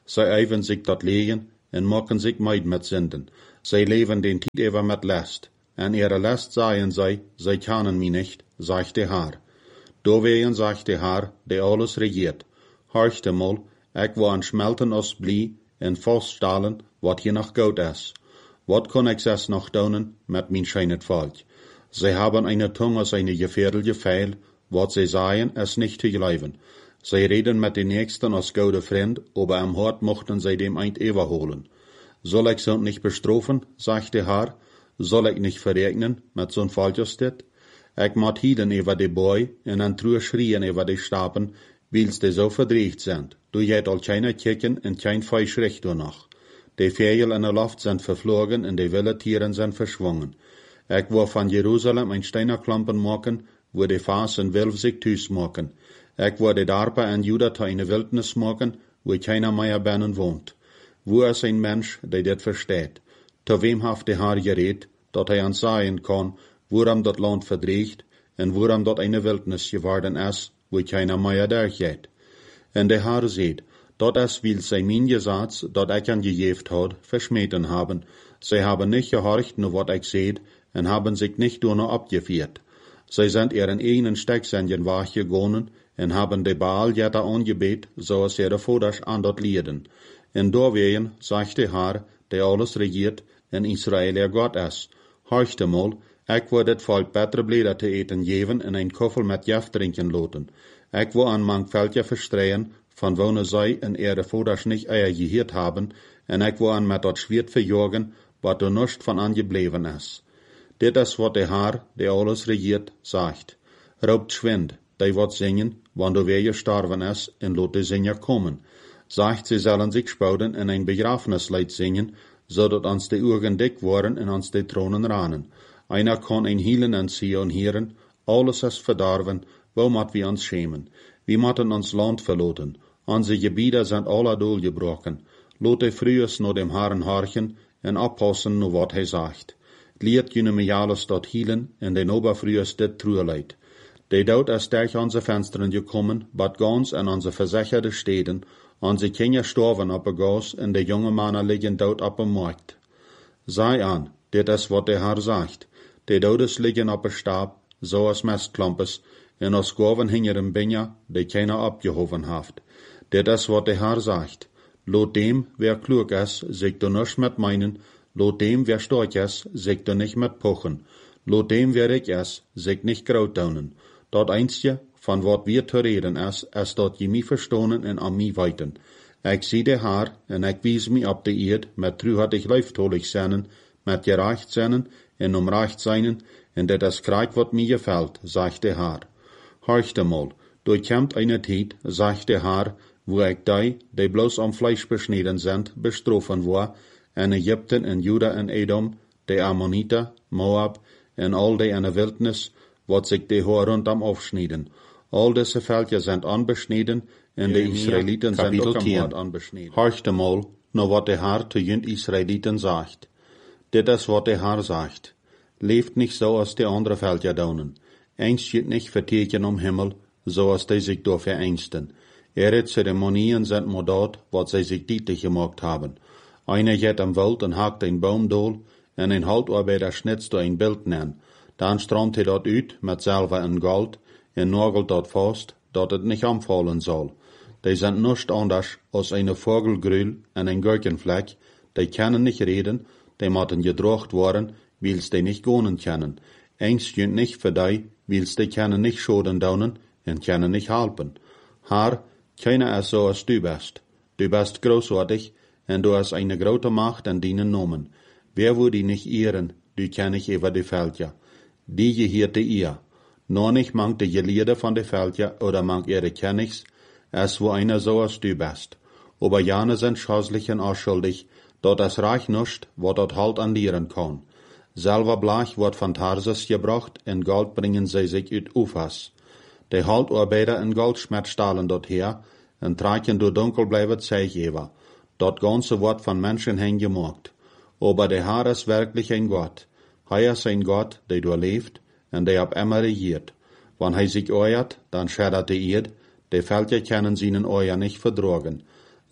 Speaker 1: Zij eiven zich dat legen en maken zich meid met zinden. Zij leven den tijd even met last. En ihre last sagen zij kennen mich nicht, sagt de Haar. Doorwegen sagt de Haar, die alles regiert. Horchte mal, ik wil aan smelten als blie en vaststellen wat hier nog goud is. Wat kon ik zes nog doen met mijn schijnet volk? Zij hebben eine Tongue als eine gefährliche Pfeil, wat zij sagen, is nicht te geloven. Zij reden met de Nächsten als goude Freund, aber am Hort mochten zij dem eind overholen. Soll ich so nicht bestrafen, sagt de Haar, soll ich nicht verregnen met zo'n volk als dit? Ik moet hieden over de boy en een truur schrien over de stapen, wils de zo verdreigd zijn. Du hebt al keine Kicken en kein Fleisch recht noch. De Vögel in der Luft sind verflogen en de wilde Tieren sind verschwungen. Ik wil van Jeruzalem een steinerklampen maken, wo de Faas en Wilf zich thuis maken. Ik wil de Darpa en Juda te eine Wildnis maken, wo keiner mehr binnen woont. Wo is een mens die dit versteht? Te wem heeft de Haar gereed, dat hij ons zeggen kan, waarom dat land verdreigt en waarom dat eine Wildnis geworden is, wo keiner mehr durchgeht. En de Haar zegt, dat is wil zij mijn gezats, dat ik aan gegeven had, verschmeten haben. Zij hebben niet gehorcht naar wat ik zei, en hebben zich niet door abgeviert. Zij zijn ihren eigenen Stecksändchen wachgegangen en hebben de Baal jetta aangebet, zoals ihre Voders aan dat lieden. En doorwegen, zegt de Haar, die alles regiert, en Israël ihr Gott is. Horchte mal, ik wil dit volk betere bleder te eten geven en een koffel met jef drinken laten. Ik wil aan mank veldje verstreien, van wonen zij en ihre Voders nicht eier geheerd hebben, en ik wil aan met dat schwert verjagen, wat er nichts van angebleven is. Dit is wat de Haar, die alles regiert, zegt. Roopt schwind, die wat zingen, wanneer weer gestorven is, en laat de zinger komen. Zegt, sie zullen zich spouden en een begrafenislied zingen, zodat ons de ogen dik worden en ons de tronen ranen. Einer kan een hielen en Sion hieren, alles is verdorven, wo moet we ons schämen? We moeten ons land verloten, onze gebieden zijn alle doorgebroken. Laat de vroeges naar dem Herren horchen en oppassen naar wat hij zegt. Leert jullie me alles dat hielen en de oberfrues dit trueleid. De dood is durch onze vensteren gekommen, bad gans en onze verzekerde steden, onze kinderen storven op een gas en de jonge mannen liggen dood op een markt. Zij aan, dit is wat de Haar zegt. De dodes liggen op een stap, zoals mestklompes, en als goven hinger een binja, die keiner opgehoven heeft. Dit is wat de Haar zegt. Laat dem, wer klug is, zich er nichts met meinen, laat dem, wer stark is, zich er nicht met pochen. Laat dem, wer rijk is, zich nicht groot doen. Dat einzige, van wat wir te reden is dat je mij verstonen en aan mij weten. Ik zie de Haar, en ik wies mij op de eerd, met truhartig leiftolig zijn, met gerecht zijn, en recht zijn, en dit is krijg wat mij gefällt, zegt de Haar. Horchte mal, door komt eine tijd, zegt de Haar, wo ik die bloos am Fleisch beschneden sind, bestrofen war, en Egypten en Juda en Edom, de Ammoniter, Moab, en al die in de wildnis, wat zich de Hoor rondom afschneden. Al deze veldjes zijn anbeschneden, en de Israëlieten zijn ook am Hoort anbeschneden. Horchte mal, naar wat de Haar te jünt Israëlieten zegt. Dit is wat de Haar zegt. Leeft nicht so als die andere veldje doen. Eens jut nicht verteken Himmel, zoals die zich door vereinsten. Ihre Zeremonien sind maar dat, wat zij zich dietlich gemaakt haben. Einer geht am Wald en hakt een boom dool, en een Haltarbeiter schnitzt door een Bild nen. Dan strandt hij dat uit met zilver en gold, en nagelt dat vast, dat het niet aanvallen zal. Die sind nichts anders als eine Vogelgrüll en een Gurkenvlek, die können nicht reden, die moeten gedrocht worden, wils die nicht gonen können. Eens jünt nicht für die, wils die können nicht schoden daunen, en können nicht helpen. Haar, keiner is so als du bist. Du bist großartig, en du hast eine grote Macht an deinen Nomen. Wer würde die nicht ehren, du kenn ich über die Veldje. Die gehierte ihr. Nur nicht mangt die Gelierde von de Veldje oder mangt ihre Kennigs, es wo einer so als du bist. Aber jane sind schäuslich und unschuldig, dort es reich nuscht, wo dort halt an lieren kann. Selber Blech wird von Tarsus gebracht, en Gold bringen sie sich uit Ufas. De Haltarbeiter in Goldschmet stahlen dort her, en traken door dunkel blijven Zeig over. Dat ganze wordt van Menschen hingemaakt. Aber der Herr ist wirklich ein Gott. Hij ist ein Gott, der doorleeft, en der ab immer regiert. Wann hij sich euert, dann schädert die Erd, die Völker können seinen Euer nicht verdragen.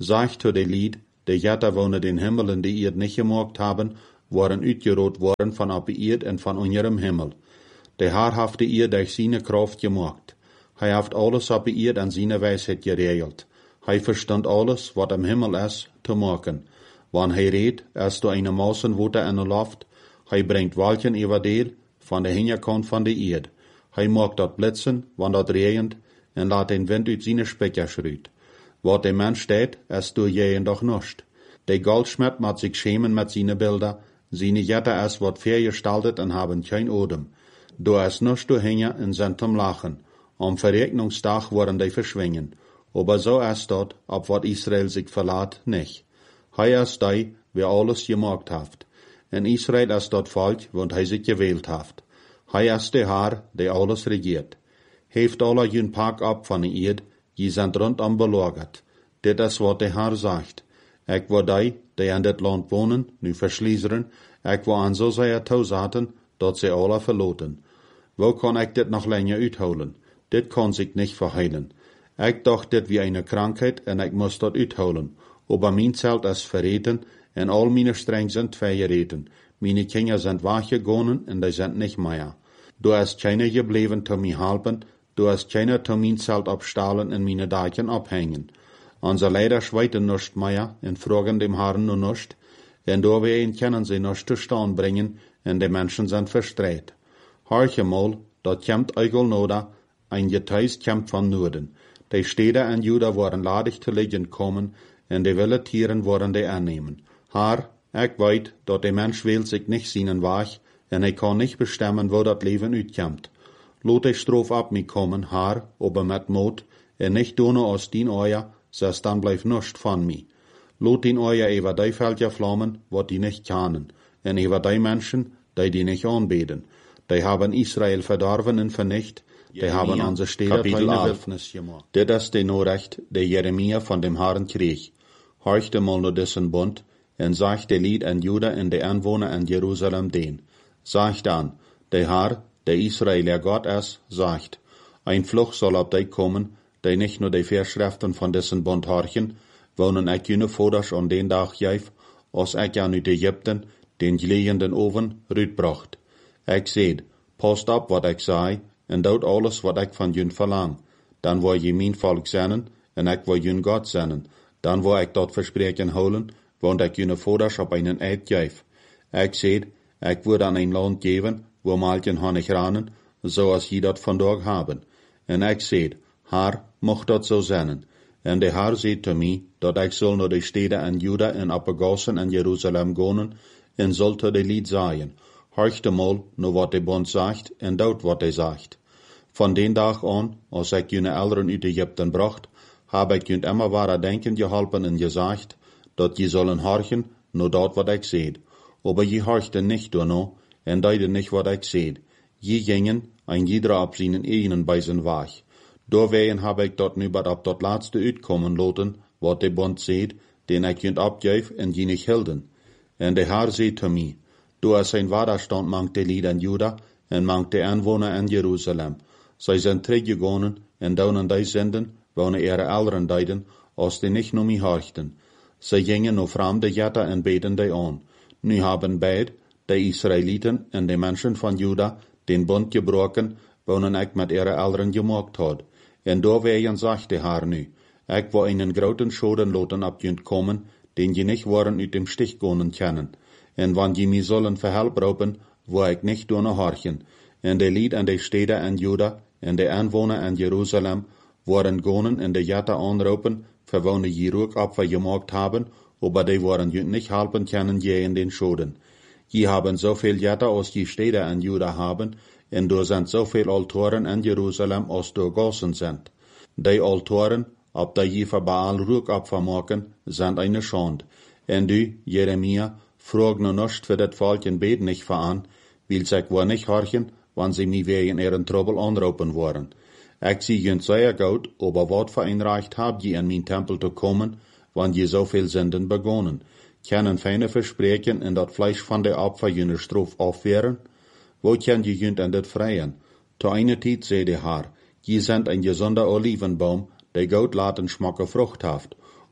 Speaker 1: Sagt zu de Lied, de Jetta wonen den Himmel en de Erd nicht gemocht haben, waren uitgeroot worden van op de Erd en van unserem Himmel. De Haar heeft de Erd durch seine Kraft gemacht. Hij heeft alles op de Erd an seine Weisheit geregelt. Hij verstand alles, wat am Himmel is, te maken. Wann hij redt, als du eine Mausenwote in de Luft, hij brengt Wolken über deel, van de hinterkant van de Erd. Hij maakt dat blitzen, wann dat regent, en laat den Wind uit seine Specker schruit. Wat de Mensch deed, is door jeden doch nicht. De Goldschmied moet zich schämen met seine Bilder, seine Jette is wat vergestaltet en haben kein Odem. Du is nichts door hingen en zijn zum Lachen. Am Verregnungstag worden die verschwingen. Aber so ist dort, ob wat Israel sich verlaat, nicht. Hij is die, wer alles gemacht haft. En Israel ist dort Volk, want hij sich gewählt haft. Hij is de Haar, der alles regiert. Heeft alle jün Park ab van de Erd, je sind rundom belagert. Dit is wat de Haar sagt. Ik wil die in dit land wonen, nu verschliezeren, ik wil aan zo zeer toezaten, dat ze alle verloten. Wo kan ik dit nog länger uithouden? Dit kan zich niet verheilen. Ik dacht dit wie eine Krankheit en ik moest dat uithouden. Aber mijn Zelt is verreten en al meine Streng sind vergereten. Meine Kinder sind weggegangen en die sind nicht mehr. Du hast keiner gebleven te mij helpen, du hast keiner te mijn Zelt abstahlen en meine Daken abhängen. Unser Leider schweiten nicht mehr en fragen dem Herrn nur nicht, en doorwegen können sie nicht zu staan bringen en de Menschen sind verstreit. Horche mal, dat kämmt eigel noda, ein Geteis kämmt van Norden. Die Städte in Juda waren ladig te liggen kommen, en de wilde Tieren waren die annehmen. Haar, ik weet, dat de Mensch wählt sich nicht seinen Weg, en hij kan nicht bestemmen, wo dat Leben uitkämmt. Lot de Strof ab mi kommen, haar, aber met Mut, en nicht donen aus dien Euer, zes dan blijft nichts van mi. Lot dien Euer über die Völker vlammen, wat die nicht kennen, en über die Menschen, die nicht anbeten. Die haben Israel verdorven en vernicht, die haben onze Städte kleine Wildnis gemacht. Dit is de Nachricht, die Jeremia von dem Herrn kreeg. Horchte mal nur diesen Bund, en sagt de Lied an Juda en de Anwohner in Jerusalem den. Sagt dann, der Herr, der Israeler Gott ist, sagt, ein Fluch soll auf dich kommen, die nicht nur die Verschriften von diesen Bund horchen, wonen ich jene Voders an den Tag jäf, als ich an uit Ägypten den geliehenden Oven rütbracht. Ich seht, passt ab, wat ich sei, en doet alles wat ik van jun verlang. Dan wil je mijn volk zijn, en ik wil jun God zijn. Dan wil ik dat verspreken houden, want ik june voders op einen eed geef. Ik zeg, ik wil dan een land geven, wo malchen hannig ranen, zoals je dat vandaag hebben. En ik zeg, Haar, mocht dat zo zijn. En de Haar zei te mij, dat ik zal naar de steden in Juda en op de gassen in Jeruzalem gaan, en zal te de lied zaaien. Horchte mal nur wat de Bond sagt, en doet wat hij zegt. Van den Tag an, als ik jene Eltern uit Ägypten bracht, habe ik jent immer wahrer denken geholpen en gesagt, dat je sollen horchen, nur dat wat ik zeid. Aber je horchten nicht daarno, en deiden nicht wat ik zeid. Je gingen, ein jeder op seinen eigenen bij zijn Weg. Doorwegen habe ik dat nu bad op dat laatste uitkommen laten, wat de Bond zeid, den ik jent opgeef en je nicht hielden. En de Haar zei te mij, du hast ein Widerstand mangt de Lied in Juda, en mangt de Anwohner in Jerusalem. Zij zijn teruggegangen, en daunen die zenden, wonen ihre Eltern deiden, als die nicht nur mich horchten. Zij gingen nur fremde Jätter en beten die an. Nu haben beid, die Israeliten en de Menschen von Juda, den Bund gebrochen, wonen ik met ihre Eltern gemacht had. En doorwegen sagt de Haar nu, ik wil einen groten Schoden laten op jent kommen, den je nicht waren uit dem Stich gonen kennen. En wann je mij zullen verhelp roepen, wo ik nicht door horchen. En de Lied en de steden in Juda, en de Anwohner in Jerusalem, worden gonen en de Jätter anroepen, verwonen je ook Opfer gemacht haben, aber die worden je nicht helpen können je in den Schoden. Je haben so viel Jätter als die Städte in Juda haben, en door sind so viel Altoren in Jerusalem als door Gassen sind. Die Altoren, ob die je voor Baal Ruckopfer machen, sind eine Schande. En du, Jeremia, frag nur nicht für das Volk in Beten nicht veran, will sich wohl nicht horchen, wann sie mich wegen ihren Trouble anrufen wollen. Ich sehe jent sehr gut, aber wat für ein Recht habt ihr in mein Tempel zu kommen, wann je so viel Sünden begonnen? Können feine versprechen in dat Fleisch von der Opfer jene Strof aufwehren? Wo kann je jent in dat freien? Zu einer Zeit, sei der Herr, je sind ein gesunder Olivenbaum, der gut laten schmacke Frucht haft.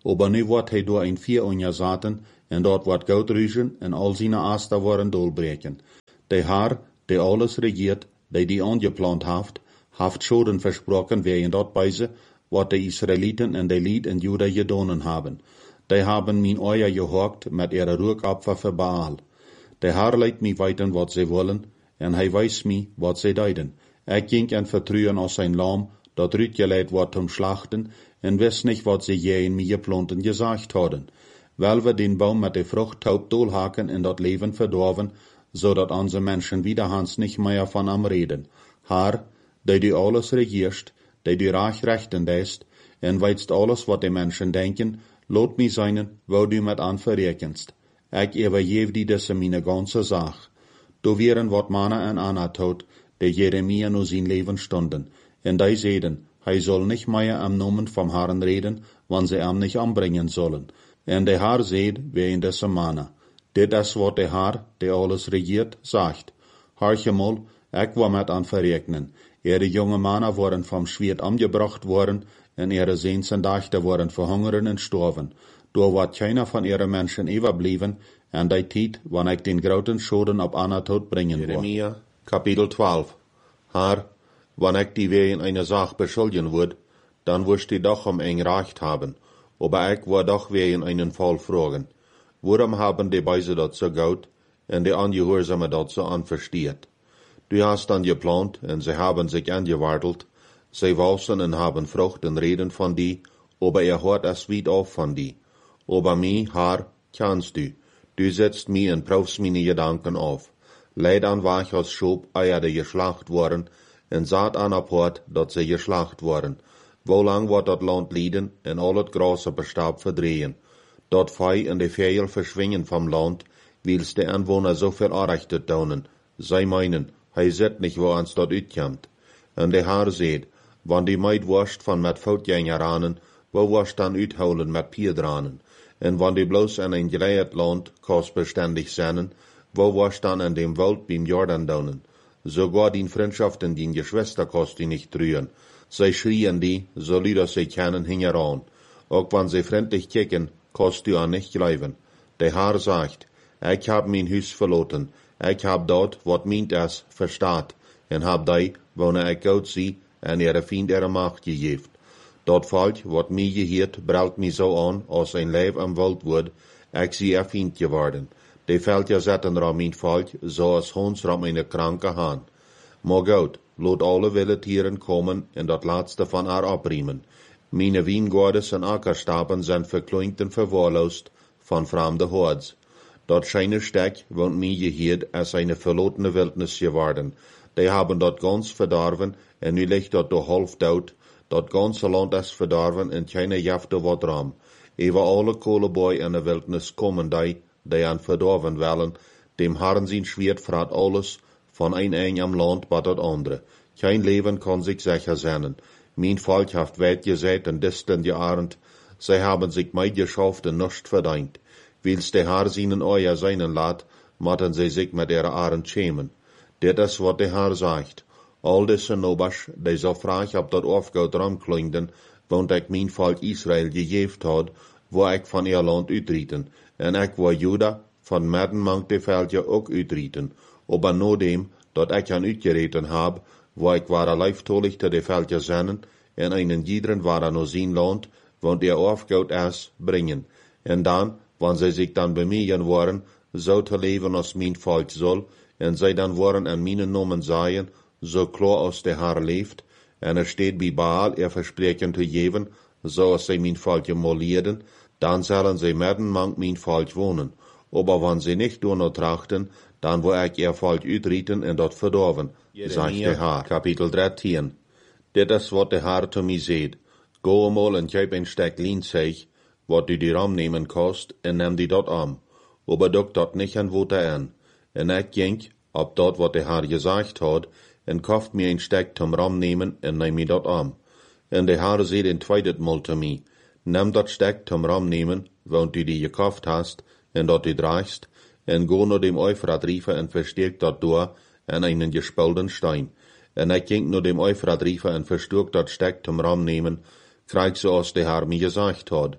Speaker 1: Aber nu wordt hij door een vier onjazaten, en dort wordt goud ruischen, en al zijn aster worden dolbreken. De Haar, die alles regiert, die angeplant haft Schoden versprochen, wer in dort beise, wat de Israeliten en de Lied in Juda gedonen haben. Die haben mijn oor gehorkt met ihre Ruhkopfer für Baal. De Haar leidt mij weten wat ze willen, en hij wijst mij wat ze deiden. Ik ging en vertrouwen als zijn lam, dat uitgeleid wordt zum Schlachten, en wist nicht, wat ze je in mij geplanten gesagt hadden. Weil wir den Baum mit der Frucht taub dolhaken en dat Leben verdorven, zodat onze Menschen wiederhans nicht mehr von am reden. Haar, die du alles regierst, die du reich rechten lässt, en weißt alles, wat die Menschen denken, lot mich seinen, wo du mit an verrekenst. Ik übergeef die disse meine ganze Sach. Du wären wat Mana en Anna tot, die Jeremia nu sein Leben stunden, en die zeiden, hij soll nicht mehr am Namen vom Herrn reden, wann sie am nicht anbringen sollen. En de Haar zeid, wer in disse Mana. Dit is wat de Haar, die alles regiert, sagt. Harche mal, ik war met an verrekenen. Ihre junge Männer waren vom Schwert angebracht worden, en ihre Sehns en Dachter waren verhungern en storven. Door wat keiner von ihren Menschen überblieben, en die Tijd, wann ik den groten Schoden op Anatot bringen wil.
Speaker 2: Jeremia, Kapitel 12. Haar, wann ik die weer in eine Sache beschuldigen wird, dann wirst die doch eng Recht haben. Aber ich war doch weer in einen Fall fragen. Warum haben die Beise dat so gut, en die Angehorsame dat so anversteht? Du hast dann geplant, en sie haben sich angewartelt, sie walsen en haben Frucht en reden von die, aber hört es weit auf von die. Aber mi, Haar, kannst du. Du setzt mi en prüfst meine Gedanken auf. Leid an wach als Schob Eier die geschlacht worden, en saat an aport, dat sie geschlacht worden. Wo lang wordt dat Land lieden en al het Gras op Stab verdrehen. Dat Vieh en de Vögel verschwingen vom Land, wils de Anwohner so viel Anrechte taunen. Zij meinen, hij zit nicht, wo ans dat uitkomt. En de Haar seht, wann die Meid wascht van met Voetgängeranen, wo wascht dan uithouden met Pierdranen. En wann die bloos in een geleid land kost beständig zijn, wo wascht dan in dem Wald beim Jordan daunen. Sogar die Freundschaft in die Geschwister kost die nicht trühen. Zij schrien die, so lieder sie kennen, hingeran. Auch wann sie freundlich kicken, kost du an nicht glauben. Der Haar sagt, ich hab mein Hus verloten, ich hab dort, wat meint es, verstaat, en hab die, wanneer ich gut sie, en ihre Feind ihre Macht gegeben. Dat Volk, wat mij geheert, braucht mich so an, als ein Leib am Wald wird, ich sie ihr Feind geworden. Die Völker setzen ram mein Volk, so als Hons ram eine kranke Haan. Maar gut, lot alle wilde Tieren kommen en dat laatste van haar abriemen. Meine Wijngaarden en Ackerstaben zijn verkleint en verwaarloosd van vreemde hordes. Dat scheine Stek woont mij geheerd als eine verlotene Wildnis geworden. Die haben dat ganz verdorven en nu ligt dat door half dood. Dat ganze Land is verdorven en keine jafte wat ram. Ewa alle kohleboy in de wildnis komen die aan verdorven willen. Dem Herrn zijn Schwert vraat alles, von ein am Land bat dat andere. Kein Leben kann sich sicher sein. Mein Volk haft weit gesät en disteln gearend. Sie haben sich meid geschafft en nischt verdient. Wils de Haar seinen Eier seinen laat, matten sie sich mit ihre Arend schämen. Dit is wat de Haar sagt. Al diese Nobasch, die so frach ab dat Aufgaut ramklingden, want ik mijn Volk Israel gegeven had, wo ik van ihr Land uitrieten. En ik wo Juda, van midden mank de veldje ook uitrieten. Aber no dem, dat ik aan uitgereten heb, wo ik ware leiftolig te de veldje zennen, en einen jiederen ware no zijn Land, want ihr Aufgaut is, bringen. En dan, wann sie sich dann bemühen waren, so te leven als mijn Volk soll, en zij dan waren an mijn Namen seien, so klar aus der Haar leeft, en steht bij Baal versprechen te geven, so als sie mijn Volk molierden, dann sollen sie midden mank mijn Volk wohnen. Aber wann sie nicht nur trachten, dann wo ich ihr Volk uitrieten en dat verdorven, sagt der Haar. Kapitel 13. Dit is wat de Haar te mij zeid. Go mal en geef een stek lienzeig, wat du die ram nemen kost, en neem die dat am. Aber duck dat nicht an wo an. En ik ging, ob dat wat de Haar gesagt had, en koft mir ein Steck zum Ram nemen en neem mi dat am. En de Haar zeid een tweede mal te mij. Neem dat Steck zum Ram nemen, want du die gekoft hast, en dat du draagst, en go naar dem Euphrat riefen en verstärkt dat door, en einen gespelden Stein. En ik ging naar dem Euphrat riefen en verstärkt dat Steck zum Ram nemen, krijg zoals de Haar mij gezegd had.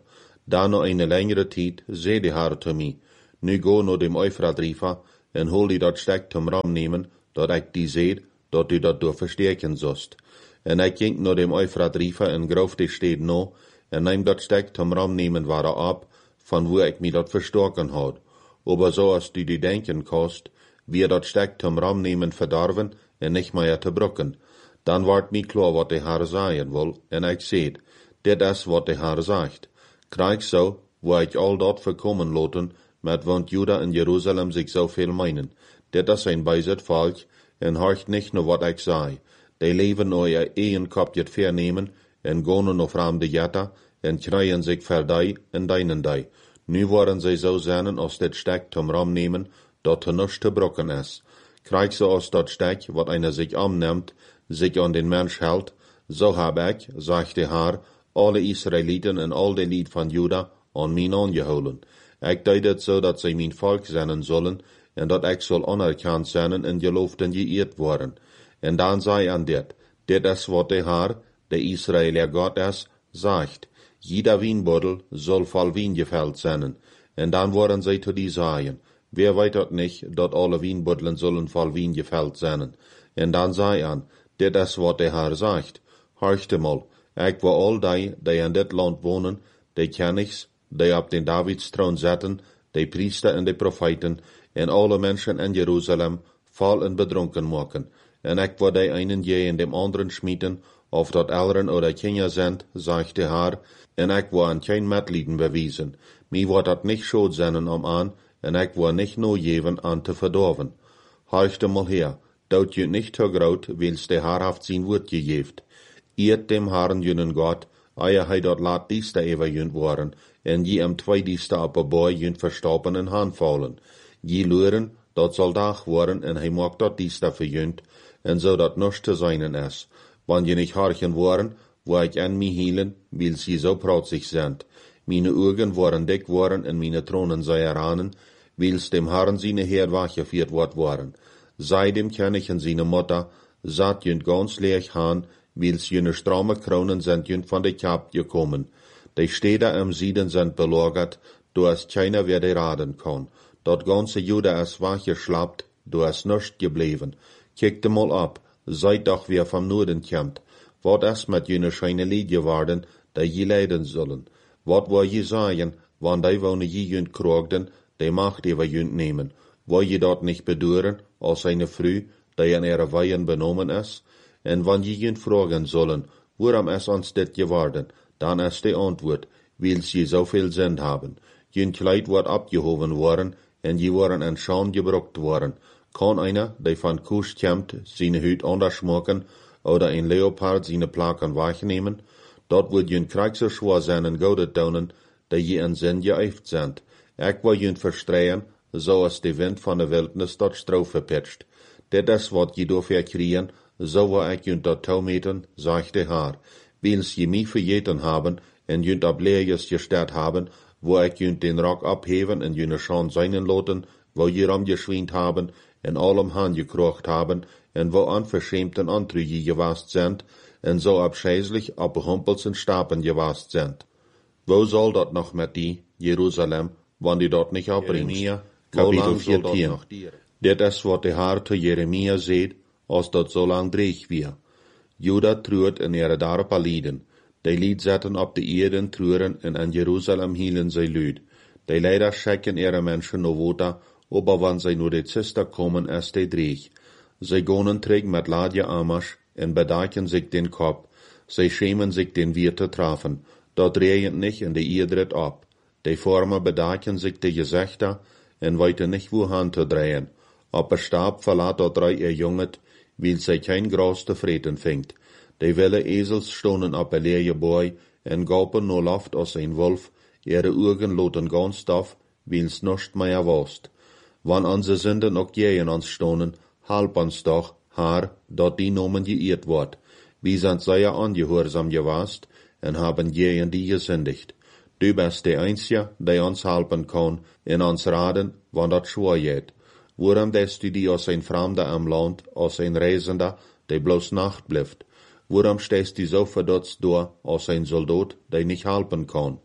Speaker 2: Da no eine längere tijd, zei de Heer te mij, nu go no dem Euphrat-River en hol die dat stek zum Ram nemen, dat ik die zeed, dat du dat door versterken zost. En ik ging no dem Euphrat-River en grof die steed no, en neem dat stek zum Ram nemen waren ab, van wo ik mij dat verstorken had. Aber so als du die denken kost, wie dat stek zum Ram nemen verdarven en nicht mehr te brukken. Dan wordt mij klar wat de Heer zeggen wil, en ik zeed, dit is wat de Heer zegt. Krijg zo, wo ik al dat verkommen loten, met want Juda en Jeruzalem zich zoveel meinen. Dit is een bijzet volk, en horcht nicht nur wat ik zei. Die leven nou je een kopje vernemen, en gonen of ram de jetta, en krijgen zich verdij en deinen dij. Nu worden zij zo zijn als dit stek zum Ram nemen, dat er nichts te brokken is. Krijg zo als dat stek, wat einer zich aanneemt, zich aan den Mensch hält, so heb ik, zegt de Heer, alle Israëlieten en al de lied van Juda aan mij aangehouden. Ik deed het zo dat zij mijn volk zijn zullen, en dat ik zal anerkend zijn en geloofd en geëerd worden. En dan zei aan dit is wat de Heer, de Israëlier God is, zegt, jeder Wienbottel soll voll Wien geveld zijn. En dan worden zij te die zeggen, wer weet dat niet, dat alle Wienbottelen zullen voll Wien geveld zijn. En dan zei aan, dit is wat de Heer zegt, horchte mal, ik wil al die in dit land wonen, die kennigs, die op den Davids troon zetten, die priester en de profeten, en alle mensen in Jeruzalem vol en bedronken maken. En ik wil die einen je in dem anderen schmieden, of dat Eltern oder Kinder sind, zegt de Heer, en ik wil aan geen medlieden bewijzen. Mij wordt dat niet schuld zijn om aan, en ik wil niet no geven aan te verdorven. Horchte mal her, dat je niet te groot, wils de Heer haft zijn woord gegeven. Eert dem Herrn jenen God, eie hij dat laat dieste ever jünt worden, en je am twee dieste op een boy jünt verstoppen en handvallen. Je luren, dat zal dag worden, en hij maakt dat dieste verjünt, en zo dat nichts te zijn is. Want je niet harchen worden, wo ik an mij hielen, wil sie zo protzig zijn. Meine Augen worden dik worden, en meine Tronen zij eranen, wils dem Herrn seine Heer weggeführt worden. Zij dem König en seine Mutter, zat jünt ganz leeg gaan, wils jene stramme kronen sind jünt van de Kap gekommen. Die Städte am Süden sind belagert, du es keiner wer die raden kann. Dat ganze Juda ist weggeschlappt, du es nichts geblieben. Kijkt mal ab, seid doch wer vom Norden kommt. Wat is met jene scheine Lied geworden, die je leiden zullen? Wat wil je zeggen, wann die wonen je jünt krogden, die macht über jünt nemen? Wil je dat nicht beduren, als eine Frau, die in ihre Weihen benommen ist? En wann je jünt fragen sollen, waarom is ons dit geworden, dan is de antwoord, wils je zoveel zin haben. Jünt Kleid wordt abgehoben worden, en je worden in Schaan gebrukt worden. Kan einer, die van Kusch kommt, seine Hüt anders schmucken, oder ein Leopard seine Plaken wegnehmen? Dat wordt jünt krijg zo schwaar zijn en gouden tonen, dat je in zin geëift sind. Ik wil jünt verstreien, zoals de wind van de wildnis dat stro verpitcht. Dit is wat je door verkriegen, zo wil ik jünt dat toemeten, zegt de Heer. Wils je mij vergeten haben, en jünt op leerjes gestert haben, wo ik jünt den Rock abheven en jüne Schaan seinen loten, wo je ram geschwient haben, en allem Hand gekrocht haben, en wo unverschämten Antrüge gewast sind, en so abscheißlich ab Humpelsen Stapen gewast sind. Wo soll dat noch mit die, Jerusalem, wann die dort nicht abbringst? Jeremia, Kapitel 14. Dit is wat de Heer te Jeremia zeed, als dat zo lang dreig weer. Juda treurt in ihre darpa lieden. Die lied zetten op de Erden treuren en in Jerusalem hielen zij luid. Die leider schecken ihre Menschen no wota, aber wann zij nur de Zister kommen, is die dreig. Zij gonen träg met ladje amasch en bedaken zich den Kopf. Zij schämen zich den Wier te trafen. Dat drehend nicht in de Ierdrit ab. Die Former bedaken zich de Gezichter en weten nicht wohin te drehen. Op een Stab verlaat dat drei ihr Junget, wil zij kein Gras te vreten vingt. Die willen Esels stonen op een leerje boy en gapen no loft als een wolf, ihre Augen loten ganz daf, wils nichts mehr wast. Wann onze Sünden ook gehen ons stonen, halp ons doch, Herr, dat die Nomen geëerd wordt. Wie sind sehr angehorsam gewast en haben gegen die gesündigt. Du bist der Einzige, der uns helpen kann, in ons raden, wann dat schwer geht. Waarom des du die als ein Fremder am Land, als ein Reisender, der bloß Nacht bleibt? Waarom stehst du so verdutzt da, als ein Soldat, der nicht helpen kann?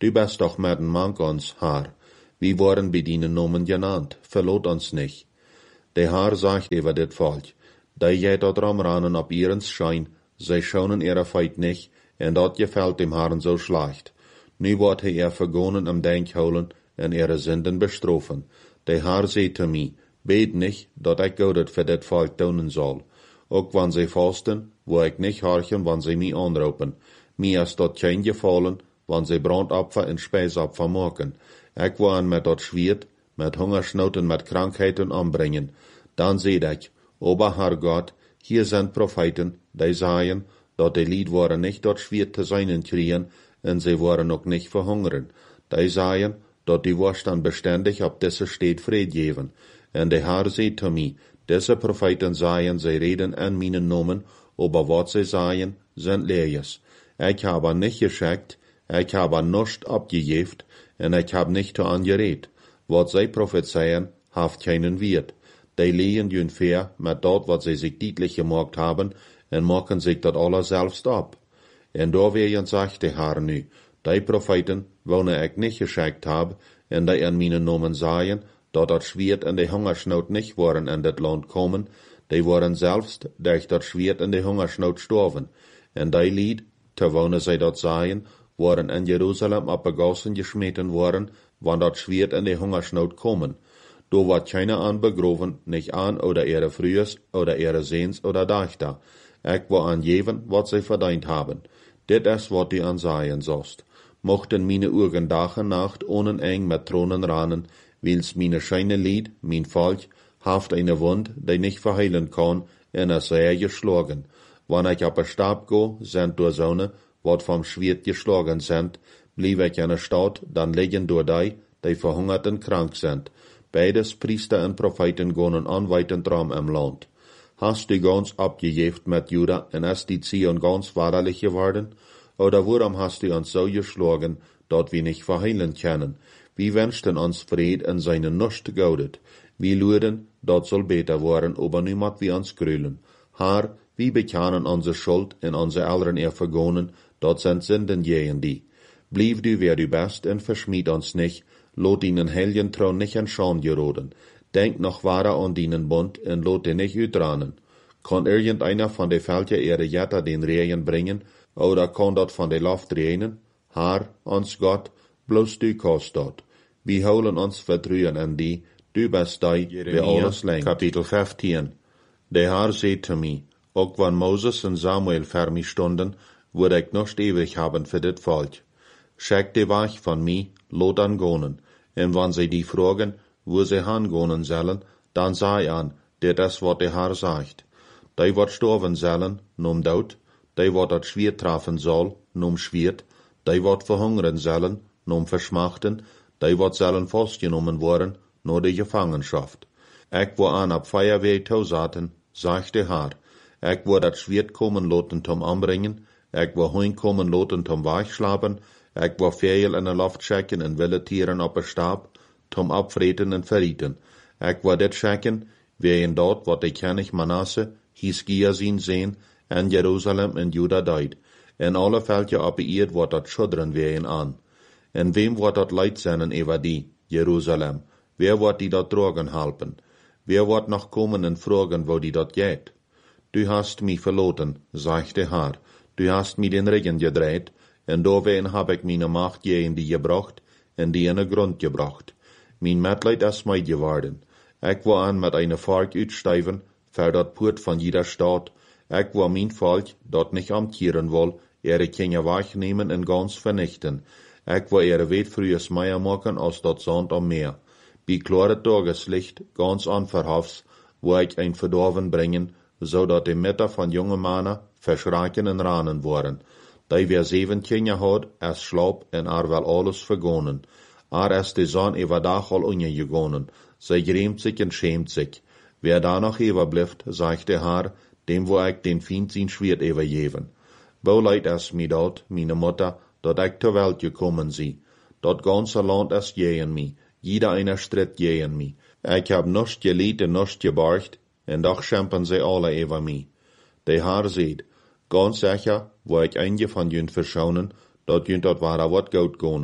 Speaker 2: Du bist doch met een mank ons, Haar. Wir worden bij die Nomen genannt, verlot ons nicht. Der Haar sagt über dit Volk, die jij dort ramranen op ihrens Schein, zij schonen ihre Feit nicht, en dat gefällt dem Herrn so schlecht. Nu wordt hij vergonnen am Denk holen en ihre Sünden bestrafen. Der Herr sagt zu mir, bet nicht, dat ich Gott für dit Volk tun soll. Ook wann sie fasten, wo ich nicht horchen, wann sie mich anrufen. Mir ist dort kein gefallen, wann sie Brandopfer und Speisopfer machen. Ich will an mit dort schwert, mit Hungersnoten, mit Krankheiten anbringen. Dann seht ich, aber Herr Gott, hier sind Propheten, die sagen, dat die Lied waren nicht dort schwer zu sein kriegen, und sie waren auch nicht verhungern. Die sagen, dat die Wurst dann beständig ab diese Stadt Fried geben. Und der Herr sagt zu mir, diese Propheten sagen, sie reden an meinen Namen, aber was sie sagen, sind Leers. Ich habe nicht geschickt, ich habe nichts abgegeben, und ich habe nicht angeredet. Was sie prophezeien, haft keinen Wert. Die legen ungefähr mit dort, was sie sich deutlich gemacht haben, und machen sich das alles selbst ab. Und da werden sagt der Herr nu, die Propheten, welche ich nicht geschickt habe, und die an meinen Namen sagen, dat das Schwert und die Hungersnot nicht waren in das Land kommen, die waren selbst durch das Schwert und die Hungersnot gestorben. Und die Lied, terwijl sie dat sagen, waren in Jerusalem abgegossen geschmeten worden, wann das Schwert und die Hungersnot kommen. Da wird keiner anbegroven, nicht an oder ihre Frühes oder ihre Sehns oder Dächter. Ich will angeben, was sie verdient haben. Dit ist, was die ansagen sollst. Mochten meine Augen Tag und Nacht ohne eng mit Tronen ranen, wils meine scheine Lied, mein Volk, haft eine Wund, die nicht verheilen kann, in a sehr geschlagen. Wann ich ab a Stab go, sind durch Sonne, wat vom Schwert geschlagen sind, blieb ich in a Stadt, dann liegen durch die verhungert und krank sind. Beides Priester und Propheten gonen anweitend rum im Land. Hast du ganz abgejeft mit Juda und ist die Zion ganz wahrlich geworden? Oder warum hast du uns so geschlagen, dat wir nicht verheilen können? Wir wünschten uns Fried in seine Nust gaudet. Wir luden, dat soll besser werden, aber niemand wie uns grülen. Herr, wir bekennen unsere Schuld und unsere Eltern vergonnen, dat sind Sünden gegen die. Blieb du wer du bist und verschmied uns nicht, lot ihnen heiligen Traun nicht in Scham geroden. Denk noch wahrer an deinen Bund und lot den nicht utranen. Kann irgendeiner von den Völkern ihre Jätter den Regen bringen, oder kann dat von der Luft regnen? Herr, uns Gott, bloß du kannst dat. Wir holen uns Vertrauen in die, du bist die, der alles lenkt. Kapitel 15. Der Herr sagt zu mir, auch wenn Moses und Samuel für mich stunden, würde ich noch ewig haben für das Volk. Schick die Weg von mir, lot an gonen. Und wenn sie die fragen, wo sie hangonen sollen, dann sei an, das ist, was der Herr sagt. Die wird sterben sollen, num Tod, die wird das Schwert treffen soll, num Schwert, die wird verhungern sollen, num Verschmachten, die wird sollen festgenommen worden, nur die Gefangenschaft. Ich will an ab Feuerwehr tausaten, sagt der Herr. Ich will das Schwert kommen loten zum Anbringen, ich will heim kommen loten zum Weichschlafen, ich will Vögel in der Luft schicken und wilde Tieren auf den Stab, zum Abfreten und Verrieten. Ich will das schicken, wie in dort, wat die König Manasse, Hiskia sehen, in Jerusalem und Juda deit. In alle Völker auf der Erde wird dat schudren wehen an. En wem wird dat Leid sein über die, Jerusalem? Wer wird die dat tragen helpen? Wer wird noch kommen und fragen, wo die dat geht? Du hast mich verloren, sagt der Herr. Du hast mir den Regen gedreht, und doorheen hab ich meine Macht gegen die gebracht, und die in den Grund gebracht. Mein Mitleid ist mir geworden. Ich will an mit einer Volk utsteiven, für dat Port von jeder Stadt. Ich will mein Volk, dat nicht amtieren will, ihre Kinder wegnehmen und ganz vernichten. Ich will ihre Welt frühes Meier machen als dat Sand am Meer. Bei klare Tageslicht, ganz unverhofft, wo ich ein Verdorven bringen, so dat die Mütter von jungen Männern verschrecken und ranen worden. Die wer 7 Kinder hat, es schlapp und will alles vergonnen. Ist die Sonne über Dach all ungegonnen. Sie grämt sich und schämt sich. Wer da noch überbleibt, sagt der Herr, dem wo ich den Feind sein Schwert übergeben. Wo leid es mir dort, meine Mutter, dat ich zur Welt gekommen sie. Dat ganze Land ist gegen mich. Jeder einer Stritt gegen mich. Ich hab nichts geliebt und nichts geborgt, und doch schämpfen sie alle über mich. Der Herr sieht, ganz sicher, wo ich einige von jün verschonen, dat jün dort wahrer wat gut gonen.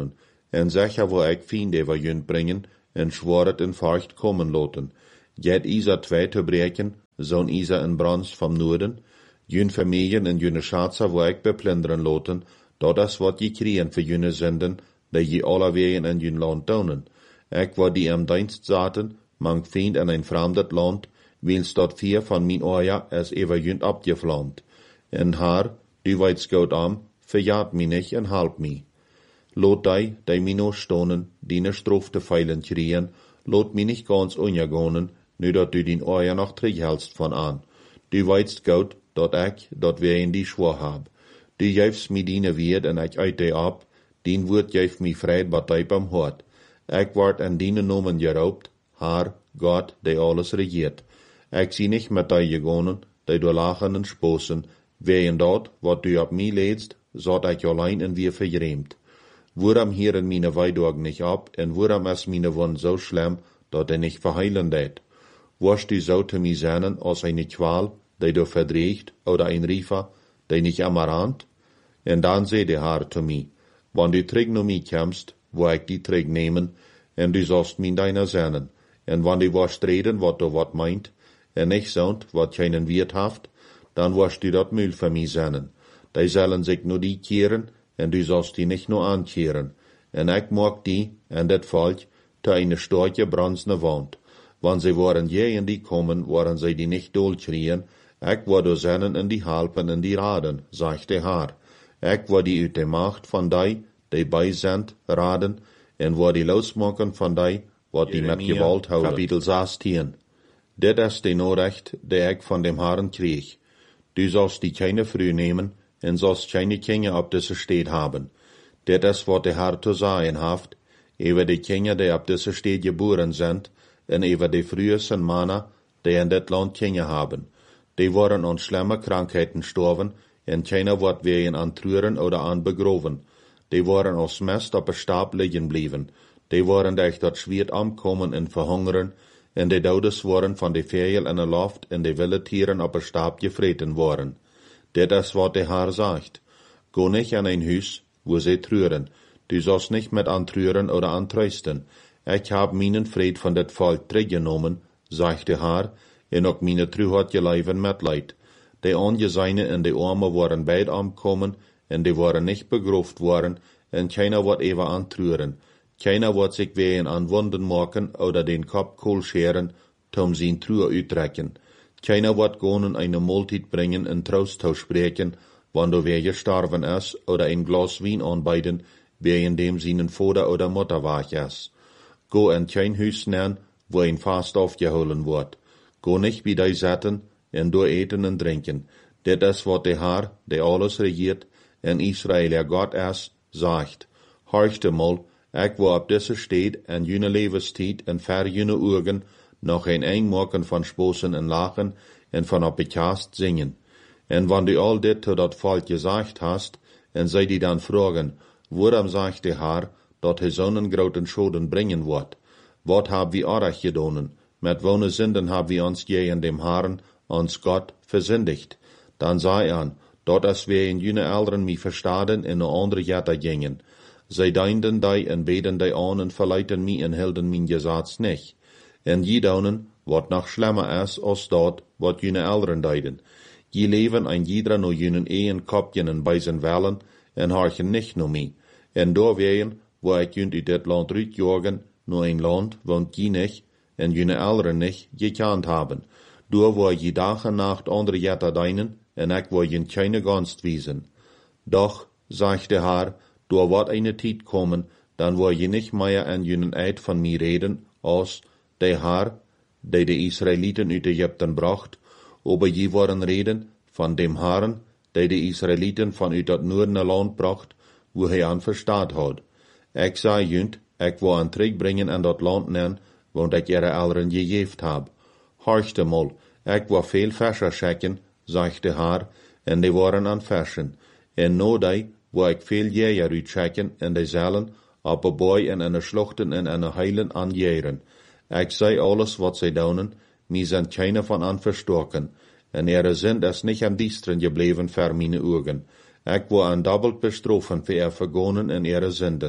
Speaker 2: en zecher wo ik vrienden voor jun brengen, en schworet in Furcht kommen loten. Jet Isa 2 te breken, zo'n Isa in Brans vom Noorden, jun Familien en june Schatzer wo ik beplunderen loten, dat is wat je kriegen voor june zenden, dat je alle wegen in jun land tonen. Ik wo die am dienst zaten, mang vriend in een vreemd land, wils dat 4 van mijn oja es ever jun abgevlamd. En haar, die weet goed am, verjaat mi nicht en halp mi. Lot die mi no stonen, die ne strof te feilen kriegen, lot mi nicht ganz unjagonen, nu dat du din oja noch terughältst von an. Du weißt gut, dat wir in die schwor hab. Du jefst mi dine Wied en ik uit die ab, dien woord jef mi vrijt wat hij beim hort. Ik word en dine nomen geroopt, haar, Gott, die alles regiert. Ik zie nicht met die gegonen, die du lachen en sposen, wegen dat, wat du op mi leedst, zat ik allein en weer verjreemd. Waarom hieren meine Weidorg nicht ab, en waarom is meine Wund so schlimm, dat nicht verheilen deed? Wirst du so te mi seinen als eine Qual, die du verdreigt, oder ein Riefer, die nicht amarant? En dan zei de haar te mi, wann du terug naar mi kommst, wo ik die terug nemen, en du sollst min deiner seinen, en wann du wirst reden, wat du wat meint, en nicht zond, wat keinen Wirt haft, dan wirst du dat Müll für mi seinen. Die sollen sich nur die kehren, en du sollst die nicht nur ankehren. En ik mag die, en dat Volk, te eine storche bronzene Wand. Wann sie waren je in die kommen, waren sie die nicht dolkrien, ik word seinen in die halpen en die raden, sagte haar. Ik word die uit de macht van die bij zijn, raden, en word die losmaken van wat die met gewalt houden. Kapitel 16. Dit is de noorrecht, die ik van dem Herrn kreeg. Du sollst die keine Früh nehmen, en sollst keine Kinder op deze Steed haben. Dit is wat de Herr te sagen haft, over de Kinder, die op deze Steed geboren sind, en over de frühesten Männer, die in dit Land Kinder haben. Die waren an schlimme Krankheiten gestorben, en keiner wordt wegen an Trüren oder an begroven. Die waren als Mest op een Stab liggen blijven. Die waren durch dat Schwert ankommen en verhungeren, en de Dodes waren van de Vegel in de Luft en de wilde Tieren op een Stab gevreten worden. Dit is wat de Herr sagt. Go nicht an ein Huis, wo sie trüren. Du sollst nicht mit antrüren oder antrösten. Ich hab meinen Fried von dat Volk teruggenommen, sagt der Herr, en ook meine Trühat geleiven Mitleid. Die Angeseine en die Arme waren beid ankommen, en die waren nicht begroft worden, en keiner wird ever antrüren. Keiner wird sich wehen an Wunden machen oder den Kopf kohl scheren, tom sin Trühe uittrekken. Keiner wird gonen eine Multit bringen en Trost spreken, wann du wer gestorben is, oder ein Glas Wein anbeiden, wegen dem seinen Vater oder Mutter wach is. Go in kein Huis nehmen, wo ein Fast aufgeholen wird. Go nicht wie die Setten, en door eten en drinken. Dit is wat de Herr, die alles regiert, en Israël ja Gott is, sagt. Horchte mal, ik wil op deze steed en june levenstijd en ver june ogen nog een eng van sposen en lachen en van op bekast zingen. En wann du al dit tot dat volk gesagt hast, en zij die dan vragen, waarom sagt de Herr, dat hij zo'n groten schoden brengen wordt? Wat hab wir arach gedonen? Met wone zinden hab wir ons in dem Herrn, ons Gott, versündigt. Dan zei an, dat as wir in jene Elderen mi verstaden in een andere jette gingen. Zij deinden die en beden die an en verleiten mi en hielden min Gesetz nicht. En je donen, wat nog schlimmer is als dat, wat jene Elderen deiden. Je leven ein jeder no jenen een kopjen en bij zijn wellen, en harchen nicht no mi. En doorwegen, wo ik junt uit dit land uitjagen, no een land, want je nicht, en jene Elderen nicht, gekant haben. Door wo je dag en nacht andere jette deinen, en ik wil je keine Gunst wiesen. Doch, sagt der Herr, door wat eine Tijd kommen, dan wil je nicht mehr an jenen Eid von mir reden, als der Herr, der de Israeliten uit Egypten bracht, aber je worden reden von dem Herrn, der de Israeliten van uit dat noordene land bracht, wo hij aan verstaat had. Ik zei junt, ik wil aan terugbrengen aan dat land nen, want ik ihre Elderen gegeven heb. Horchte mal, ik wil veel Fäscher schecken, sagt der Herr, en die waren aan Fäschen. En no die, wo ik veel Jäger uitschecken, en die zullen op een boy en een schluchten en een heilen aanjeren. Ik zei alles wat zij doen, mi zijn keine van aan verstoken, en ihre sind es nicht am diestren gebleven ver meine Augen. Ik wil aan doppelt bestrofen für ihr Vergonen en ihre Sünden.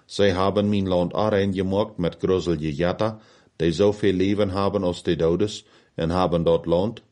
Speaker 2: Sie haben mein Land gemacht mit gruselige Jätter, die so viel Leben haben als die Todes, und haben dort Land,